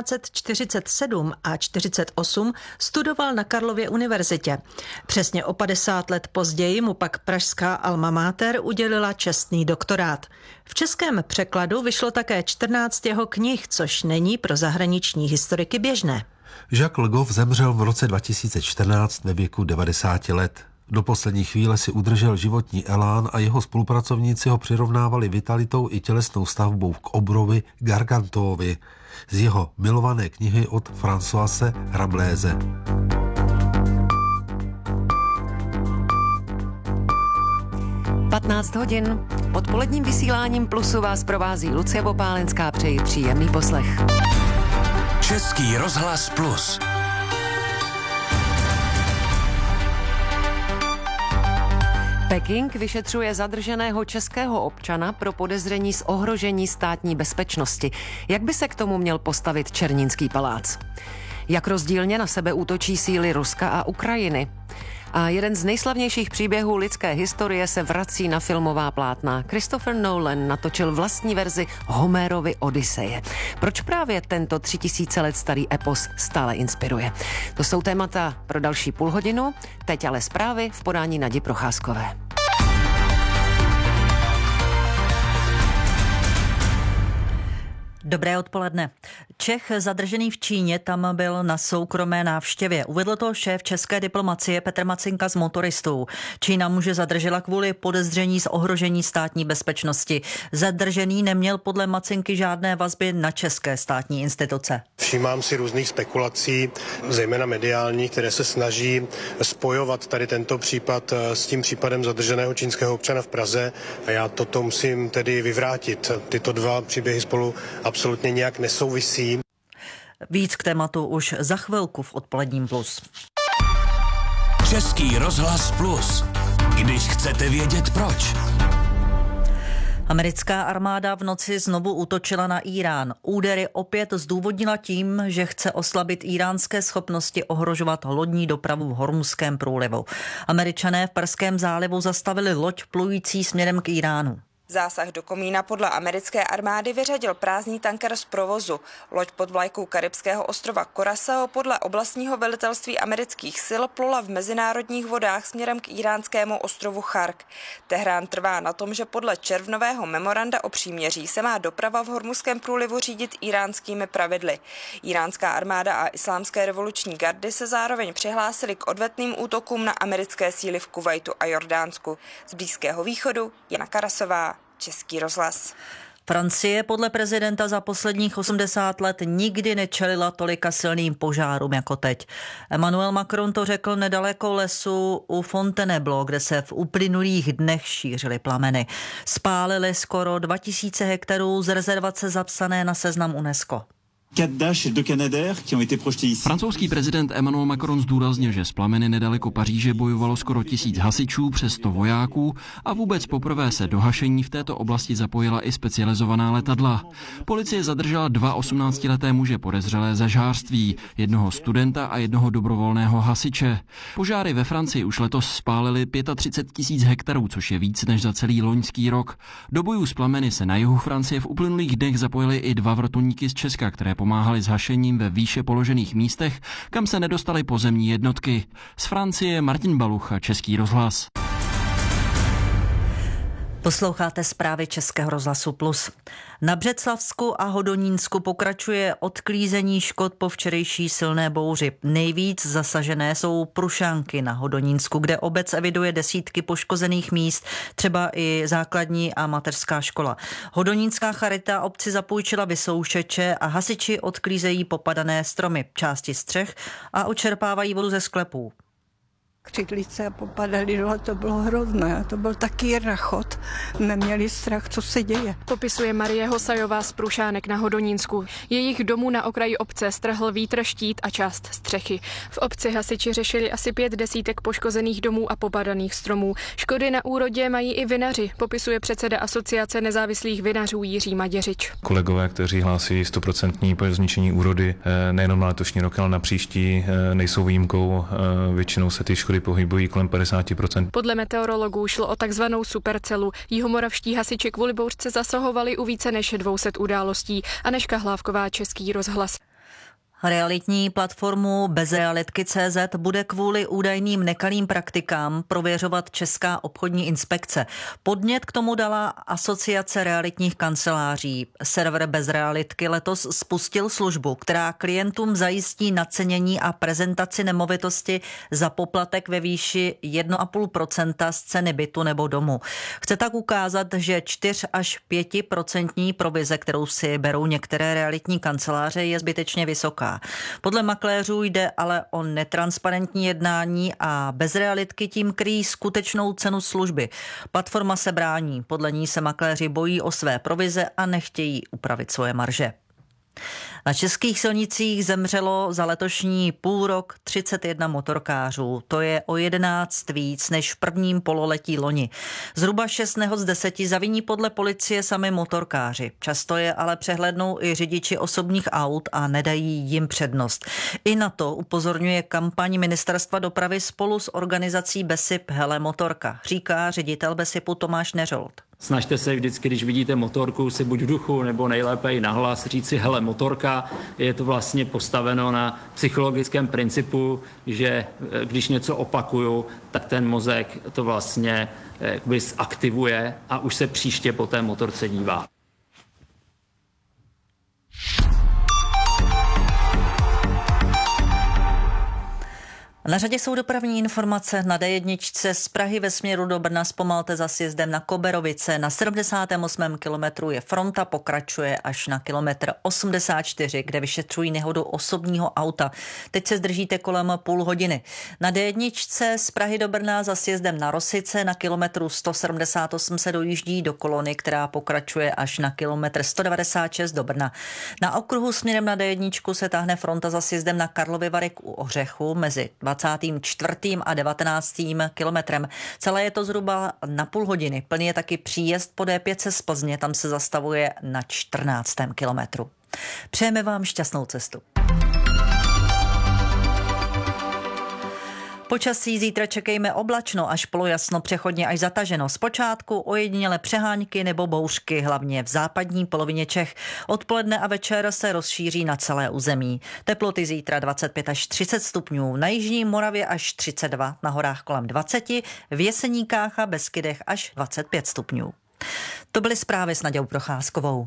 1947 a 1948 studoval na Karlově univerzitě. Přesně o 50 let později mu pak pražská alma mater udělila čestný doktorát. V českém překladu vyšlo také 14 jeho knih, což není pro zahraniční historiky běžné. Jacques Le Goff zemřel v roce 2014 ve věku 90 let. Do poslední chvíle si udržel životní elán a jeho spolupracovníci ho přirovnávali vitalitou i tělesnou stavbou k obrovi Gargantuovi z jeho milované knihy od Françoise Rabelaise. hodin. Odpoledním vysíláním Plusu vás provází Lucie Popálenská. Přeji příjemný poslech. Český rozhlas Plus. Peking vyšetřuje zadrženého českého občana pro podezření z ohrožení státní bezpečnosti. Jak by se k tomu měl postavit Černínský palác? Jak rozdílně na sebe útočí síly Ruska a Ukrajiny? A jeden z nejslavnějších příběhů lidské historie se vrací na filmová plátna. Christopher Nolan natočil vlastní verzi Homerovy Odyseje. Proč právě tento 3000 let starý epos stále inspiruje? To jsou témata pro další půlhodinu, teď ale zprávy v podání Nadi Procházkové. Dobré odpoledne. Čech zadržený v Číně tam byl na soukromé návštěvě. Uvedl to šéf české diplomacie Petr Macinka z Motoristů. Čína muže zadržela kvůli podezření z ohrožení státní bezpečnosti. Zadržený neměl podle Macinky žádné vazby na české státní instituce. Všímám si různých spekulací, zejména mediální, které se snaží spojovat tady tento případ s tím případem zadrženého čínského občana v Praze a já toto musím tedy vyvrátit. Tyto dva příběhy spolu absolutně nějak nesouvisí. Víc k tématu už za chvilku v Odpoledním plus. Český rozhlas Plus. Když chcete vědět proč. Americká armáda v noci znovu útočila na Irán. Údery opět zdůvodnila tím, že chce oslabit iránské schopnosti ohrožovat lodní dopravu v Hormuzském průlivu. Američané v Perském zálivu zastavili loď plující směrem k Iránu. Zásah do komína podle americké armády vyřadil prázdný tanker z provozu. Loď pod vlajkou karibského ostrova Curaçao podle oblastního velitelství amerických sil plula v mezinárodních vodách směrem k iránskému ostrovu Chark. Tehrán trvá na tom, že podle červnového memoranda o příměří se má doprava v Hormuzském průlivu řídit iránskými pravidly. Iránská armáda a islámské revoluční gardy se zároveň přihlásily k odvetným útokům na americké síly v Kuvajtu a Jordánsku. Z Blízkého východu Jana Karasová, Český rozhlas. Francie podle prezidenta za posledních 80 let nikdy nečelila tolika silným požárům jako teď. Emmanuel Macron to řekl nedaleko lesu u Fontainebleau, kde se v uplynulých dnech šířily plameny. Spálili skoro 2000 hektarů z rezervace zapsané na seznam UNESCO. Francouzský prezident Emmanuel Macron zdůraznil, že z plameny nedaleko Paříže bojovalo skoro 1000 hasičů, přes 100 vojáků a vůbec poprvé se do hašení v této oblasti zapojila i specializovaná letadla. Policie zadržela 2 18leté muže podezřelé ze žhářství, jednoho studenta a jednoho dobrovolného hasiče. Požáry ve Francii už letos spálily 35 000 hektarů, což je víc než za celý loňský rok. Do bojů s plameny se na jihu Francie v uplynulých dnech zapojili i 2 vrtulníky z Česka, které pomáhali s hašením ve výše položených místech, kam se nedostaly pozemní jednotky. Z Francie Martin Balucha, Český rozhlas. Posloucháte zprávy Českého rozhlasu Plus. Na Břeclavsku a Hodonínsku pokračuje odklízení škod po včerejší silné bouři. Nejvíc zasažené jsou Prušánky na Hodonínsku, kde obec eviduje desítky poškozených míst, třeba i základní a mateřská škola. Hodonínská charita obci zapůjčila vysoušeče a hasiči odklízejí popadané stromy, části střech a očerpávají vodu ze sklepů. Křidlice a popadaly dole, to bylo hrozné. To byl taky rachot. Neměli strach, co se děje. Popisuje Marie Hosajová z Prušánek na Hodonínsku. Jejich domů na okraji obce strhl vítr, štít a část střechy. V obci hasiči řešili asi 5 desítek poškozených domů a popadaných stromů. Škody na úrodě mají i vinaři, popisuje předseda Asociace nezávislých vinařů Jiří Maděřič. Kolegové, kteří hlásí 100% zničení úrody, nejenom na letošní rok, ale na příští, nejsou výjimkou. Většinou se ty škody pohybují kolem 50%. Podle meteorologů šlo o takzvanou supercelu. Jihomoravští hasiči kvůli bouřce zasahovali u více než 200 událostí. Anežka Hlávková, Český rozhlas. Realitní platformu Bezrealitky.cz bude kvůli údajným nekalým praktikám prověřovat Česká obchodní inspekce. Podnět k tomu dala Asociace realitních kanceláří. Server Bezrealitky letos spustil službu, která klientům zajistí nacenění a prezentaci nemovitosti za poplatek ve výši 1,5% z ceny bytu nebo domu. Chce tak ukázat, že 4 až 5% provize, kterou si berou některé realitní kanceláře, je zbytečně vysoká. Podle makléřů jde ale o netransparentní jednání a Bezrealitky tím kryjí skutečnou cenu služby. Platforma se brání, podle ní se makléři bojí o své provize a nechtějí upravit svoje marže. Na českých silnicích zemřelo za letošní půlrok 31 motorkářů. To je o 11 víc než v prvním pololetí loni. Zhruba 6 nehod z 10 zaviní podle policie sami motorkáři. Často je ale přehlednou i řidiči osobních aut a nedají jim přednost. I na to upozorňuje kampaň Ministerstva dopravy spolu s organizací BESIP Hele motorka, říká ředitel BESIPu Tomáš Neřold. Snažte se vždycky, když vidíte motorku, si buď v duchu nebo nejlépe i nahlas říct si hele motorka. Je to vlastně postaveno na psychologickém principu, že když něco opakuju, tak ten mozek to vlastně jakoby zaktivuje a už se příště po té motorce dívá. Na řadě jsou dopravní informace. Na D1 z Prahy ve směru do Brna zpomalte za sjezdem na Koberovice. Na 78. kilometru je fronta, pokračuje až na kilometr 84, kde vyšetřují nehodu osobního auta. Teď se zdržíte kolem půl hodiny. Na D1 z Prahy do Brna za sjezdem na Rosice na kilometru 178 se dojíždí do kolony, která pokračuje až na kilometr 196 do Brna. Na okruhu směrem na D1 se táhne fronta za sjezdem na Karlovy Vary u Ořechu mezi 24. a 19. kilometrem. Celé je to zhruba na půl hodiny. Plný je taky příjezd po D5 z Plzně, tam se zastavuje na 14. kilometru. Přejeme vám šťastnou cestu. Počasí zítra čekejme oblačno až polojasno, přechodně až zataženo. Zpočátku ojediněle přehánky nebo bouřky, hlavně v západní polovině Čech. Odpoledne a večer se rozšíří na celé území. Teploty zítra 25 až 30 stupňů, na jižní Moravě až 32, na horách kolem 20, v Jeseníkách a Beskydech až 25 stupňů. To byly zprávy s Nadějou Procházkovou.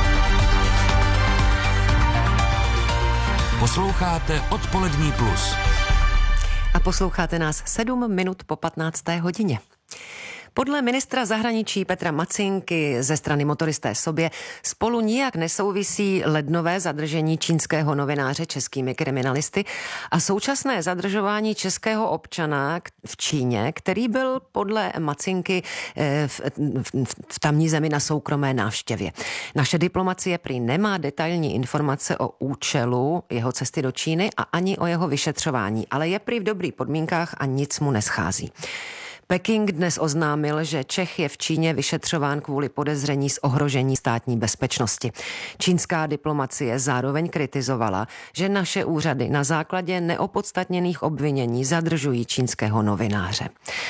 Posloucháte Odpolední plus. A posloucháte nás 7 minut po 15. hodině. Podle ministra zahraničí Petra Macinky ze strany Motoristé sobě spolu nijak nesouvisí lednové zadržení čínského novináře českými kriminalisty a současné zadržování českého občana v Číně, který byl podle Macinky v tamní zemi na soukromé návštěvě. Naše diplomacie prý nemá detailní informace o účelu jeho cesty do Číny a ani o jeho vyšetřování, ale je prý v dobrých podmínkách a nic mu neschází. Peking dnes oznámil, že Čech je v Číně vyšetřován kvůli podezření z ohrožení státní bezpečnosti. Čínská diplomacie zároveň kritizovala, že naše úřady na základě neopodstatněných obvinění zadržují čínského novináře.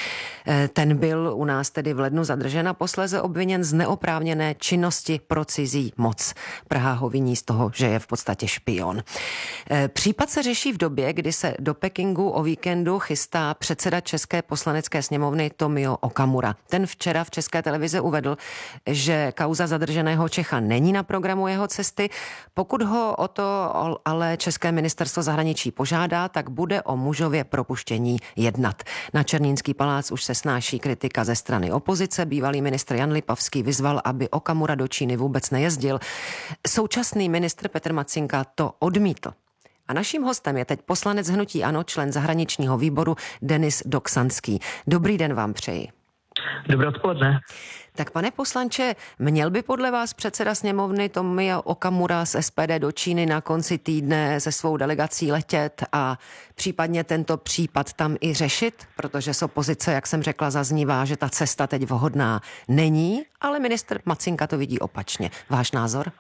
Ten byl u nás tedy v lednu zadržen a posléze obviněn z neoprávněné činnosti pro cizí moc. Praha ho viní z toho, že je v podstatě špion. Případ se řeší v době, kdy se do Pekingu o víkendu chystá předseda České poslanecké sněmovny Tomio Okamura. Ten včera v České televizi uvedl, že kauza zadrženého Čecha není na programu jeho cesty. Pokud ho o to ale České ministerstvo zahraničí požádá, tak bude o mužově propuštění jednat. Na Černínský palác už se snáší kritika ze strany opozice. Bývalý ministr Jan Lipavský vyzval, aby Okamura do Číny vůbec nejezdil. Současný ministr Petr Macinka to odmítl. A naším hostem je teď poslanec hnutí ANO, člen zahraničního výboru Denis Doksanský. Dobrý den vám přeji. Dobré odpoledne. Tak pane poslanče, měl by podle vás předseda sněmovny Tomio Okamura z SPD do Číny na konci týdne se svou delegací letět a případně tento případ tam i řešit? Protože z opozice, jak jsem řekla, zaznívá, že ta cesta teď vhodná není, ale ministr Macinka to vidí opačně. Váš názor?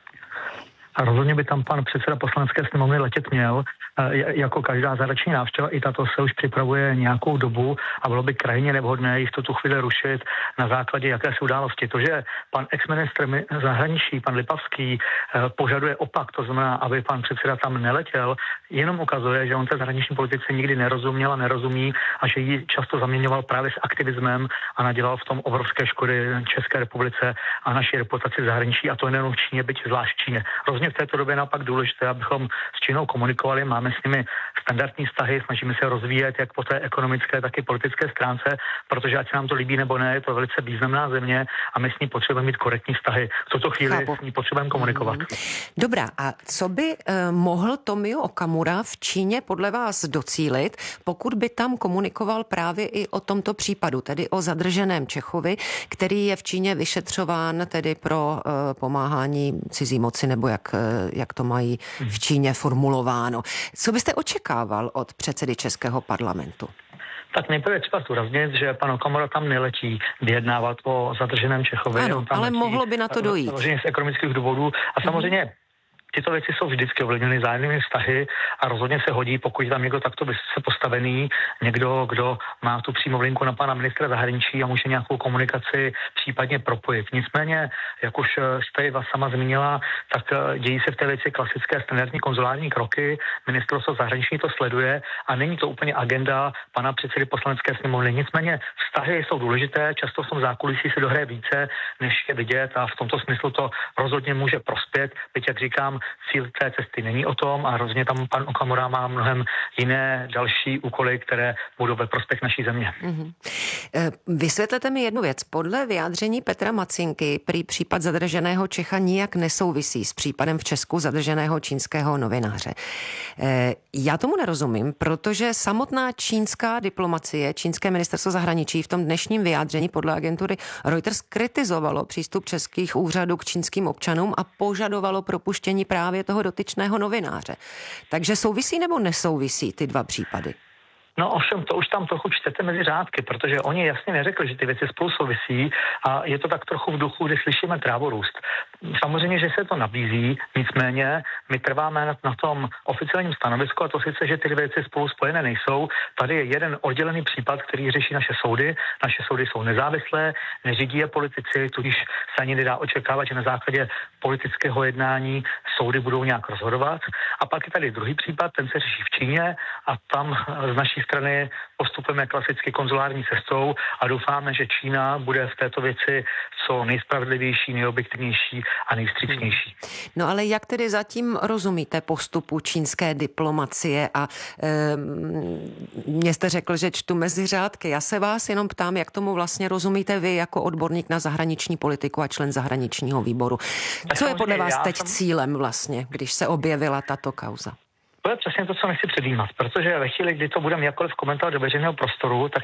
A rozhodně by tam pan předseda poslanecké sněmovny letět měl. Jako každá zahraniční návštěva, i tato se už připravuje nějakou dobu a bylo by krajně nevhodné ji v tuto chvíli rušit na základě jakési události. To, že pan ex-ministr zahraničí, pan Lipavský, požaduje opak, to znamená, aby pan předseda tam neletěl, jenom ukazuje, že on té zahraniční politice nikdy nerozuměl a nerozumí a že ji často zaměňoval právě s aktivismem a nadělal v tom obrovské škody České republice a naší reputaci v zahraničí, a to nejen v Číně, byť zvlášť v Číně. Rozhodně v této době naopak důležité, abychom s Čínou komunikovali, máme s nimi standardní vztahy, snažíme se rozvíjet jak po té ekonomické, tak i politické stránce, protože ať se nám to líbí nebo ne, je to velice významná země a my s ní potřebujeme mít korektní vztahy. V tuto chvíli s ní potřebujeme komunikovat. Dobrá, a co by mohl Tomio Okamura v Číně podle vás docílit, pokud by tam komunikoval právě i o tomto případu, tedy o zadrženém Čechovi, který je v Číně vyšetřován tedy pro pomáhání cizí moci, nebo jak to mají v Číně formulováno. Co byste očekával od předsedy Českého parlamentu? Tak nejprve třeba zdůraznit, že pan Okamura tam neletí vyjednávat o zadrženém Čechovi. Ano, ale mohlo by na to dojít. Samozřejmě z ekonomických důvodů a samozřejmě tyto věci jsou vždycky ovlivněny vzájemnými vztahy a rozhodně se hodí, pokud tam někdo takto vysoce postavený, někdo, kdo má tu přímou linku na pana ministra zahraničí a může nějakou komunikaci případně propojit. Nicméně, jak už jste vás sama zmínila, tak dějí se v té věci klasické standardní konzulární kroky, ministerstvo zahraničí to sleduje a není to úplně agenda pana předsedy poslanecké sněmovny. Nicméně vztahy jsou důležité, často v tom zákulisí se dohraje více, než je vidět a v tomto smyslu to rozhodně může prospět, byť jak říkám, cíl té cesty není o tom a hrozně tam pan Okamura má mnohem jiné další úkoly, které budou ve prospěch naší země. Vysvětlete mi jednu věc. Podle vyjádření Petra Macinky prý případ zadrženého Čecha nijak nesouvisí s případem v Česku zadrženého čínského novináře. Já tomu nerozumím, protože samotná čínská diplomacie, čínské ministerstvo zahraničí v tom dnešním vyjádření podle agentury Reuters kritizovalo přístup českých úřadů k čínským občanům a požadovalo propuštění právě toho dotyčného novináře. Takže souvisí nebo nesouvisí ty dva případy? No ovšem, to už tam trochu čtete mezi řádky, protože oni jasně neřekli, že ty věci spolu souvisí a je to tak trochu v duchu, kdy slyšíme trávorůst. Samozřejmě, že se to nabízí, nicméně my trváme na tom oficiálním stanovisku a to sice, že ty věci spolu spojené nejsou. Tady je jeden oddělený případ, který řeší naše soudy. Naše soudy jsou nezávislé, neřídí je politici, tudíž se ani nedá očekávat, že na základě politického jednání soudy budou nějak rozhodovat. A pak je tady druhý případ, ten se řeší v Číně a tam z naší strany postupujeme klasicky konzulární cestou a doufáme, že Čína bude v této věci co nejspravedlivější, nejobjektivnější a nejvstřícnější. No ale jak tedy zatím rozumíte postupu čínské diplomacie a mě jste řekl, že čtu mezi řádky. Já se vás jenom ptám, jak tomu vlastně rozumíte vy jako odborník na zahraniční politiku a člen zahraničního výboru. Co je podle vás teď cílem vlastně, když se objevila tato kauza? To je přesně to, co nechci předjímat, protože ve chvíli, kdy to budeme jakkoliv komentovat do veřejného prostoru, tak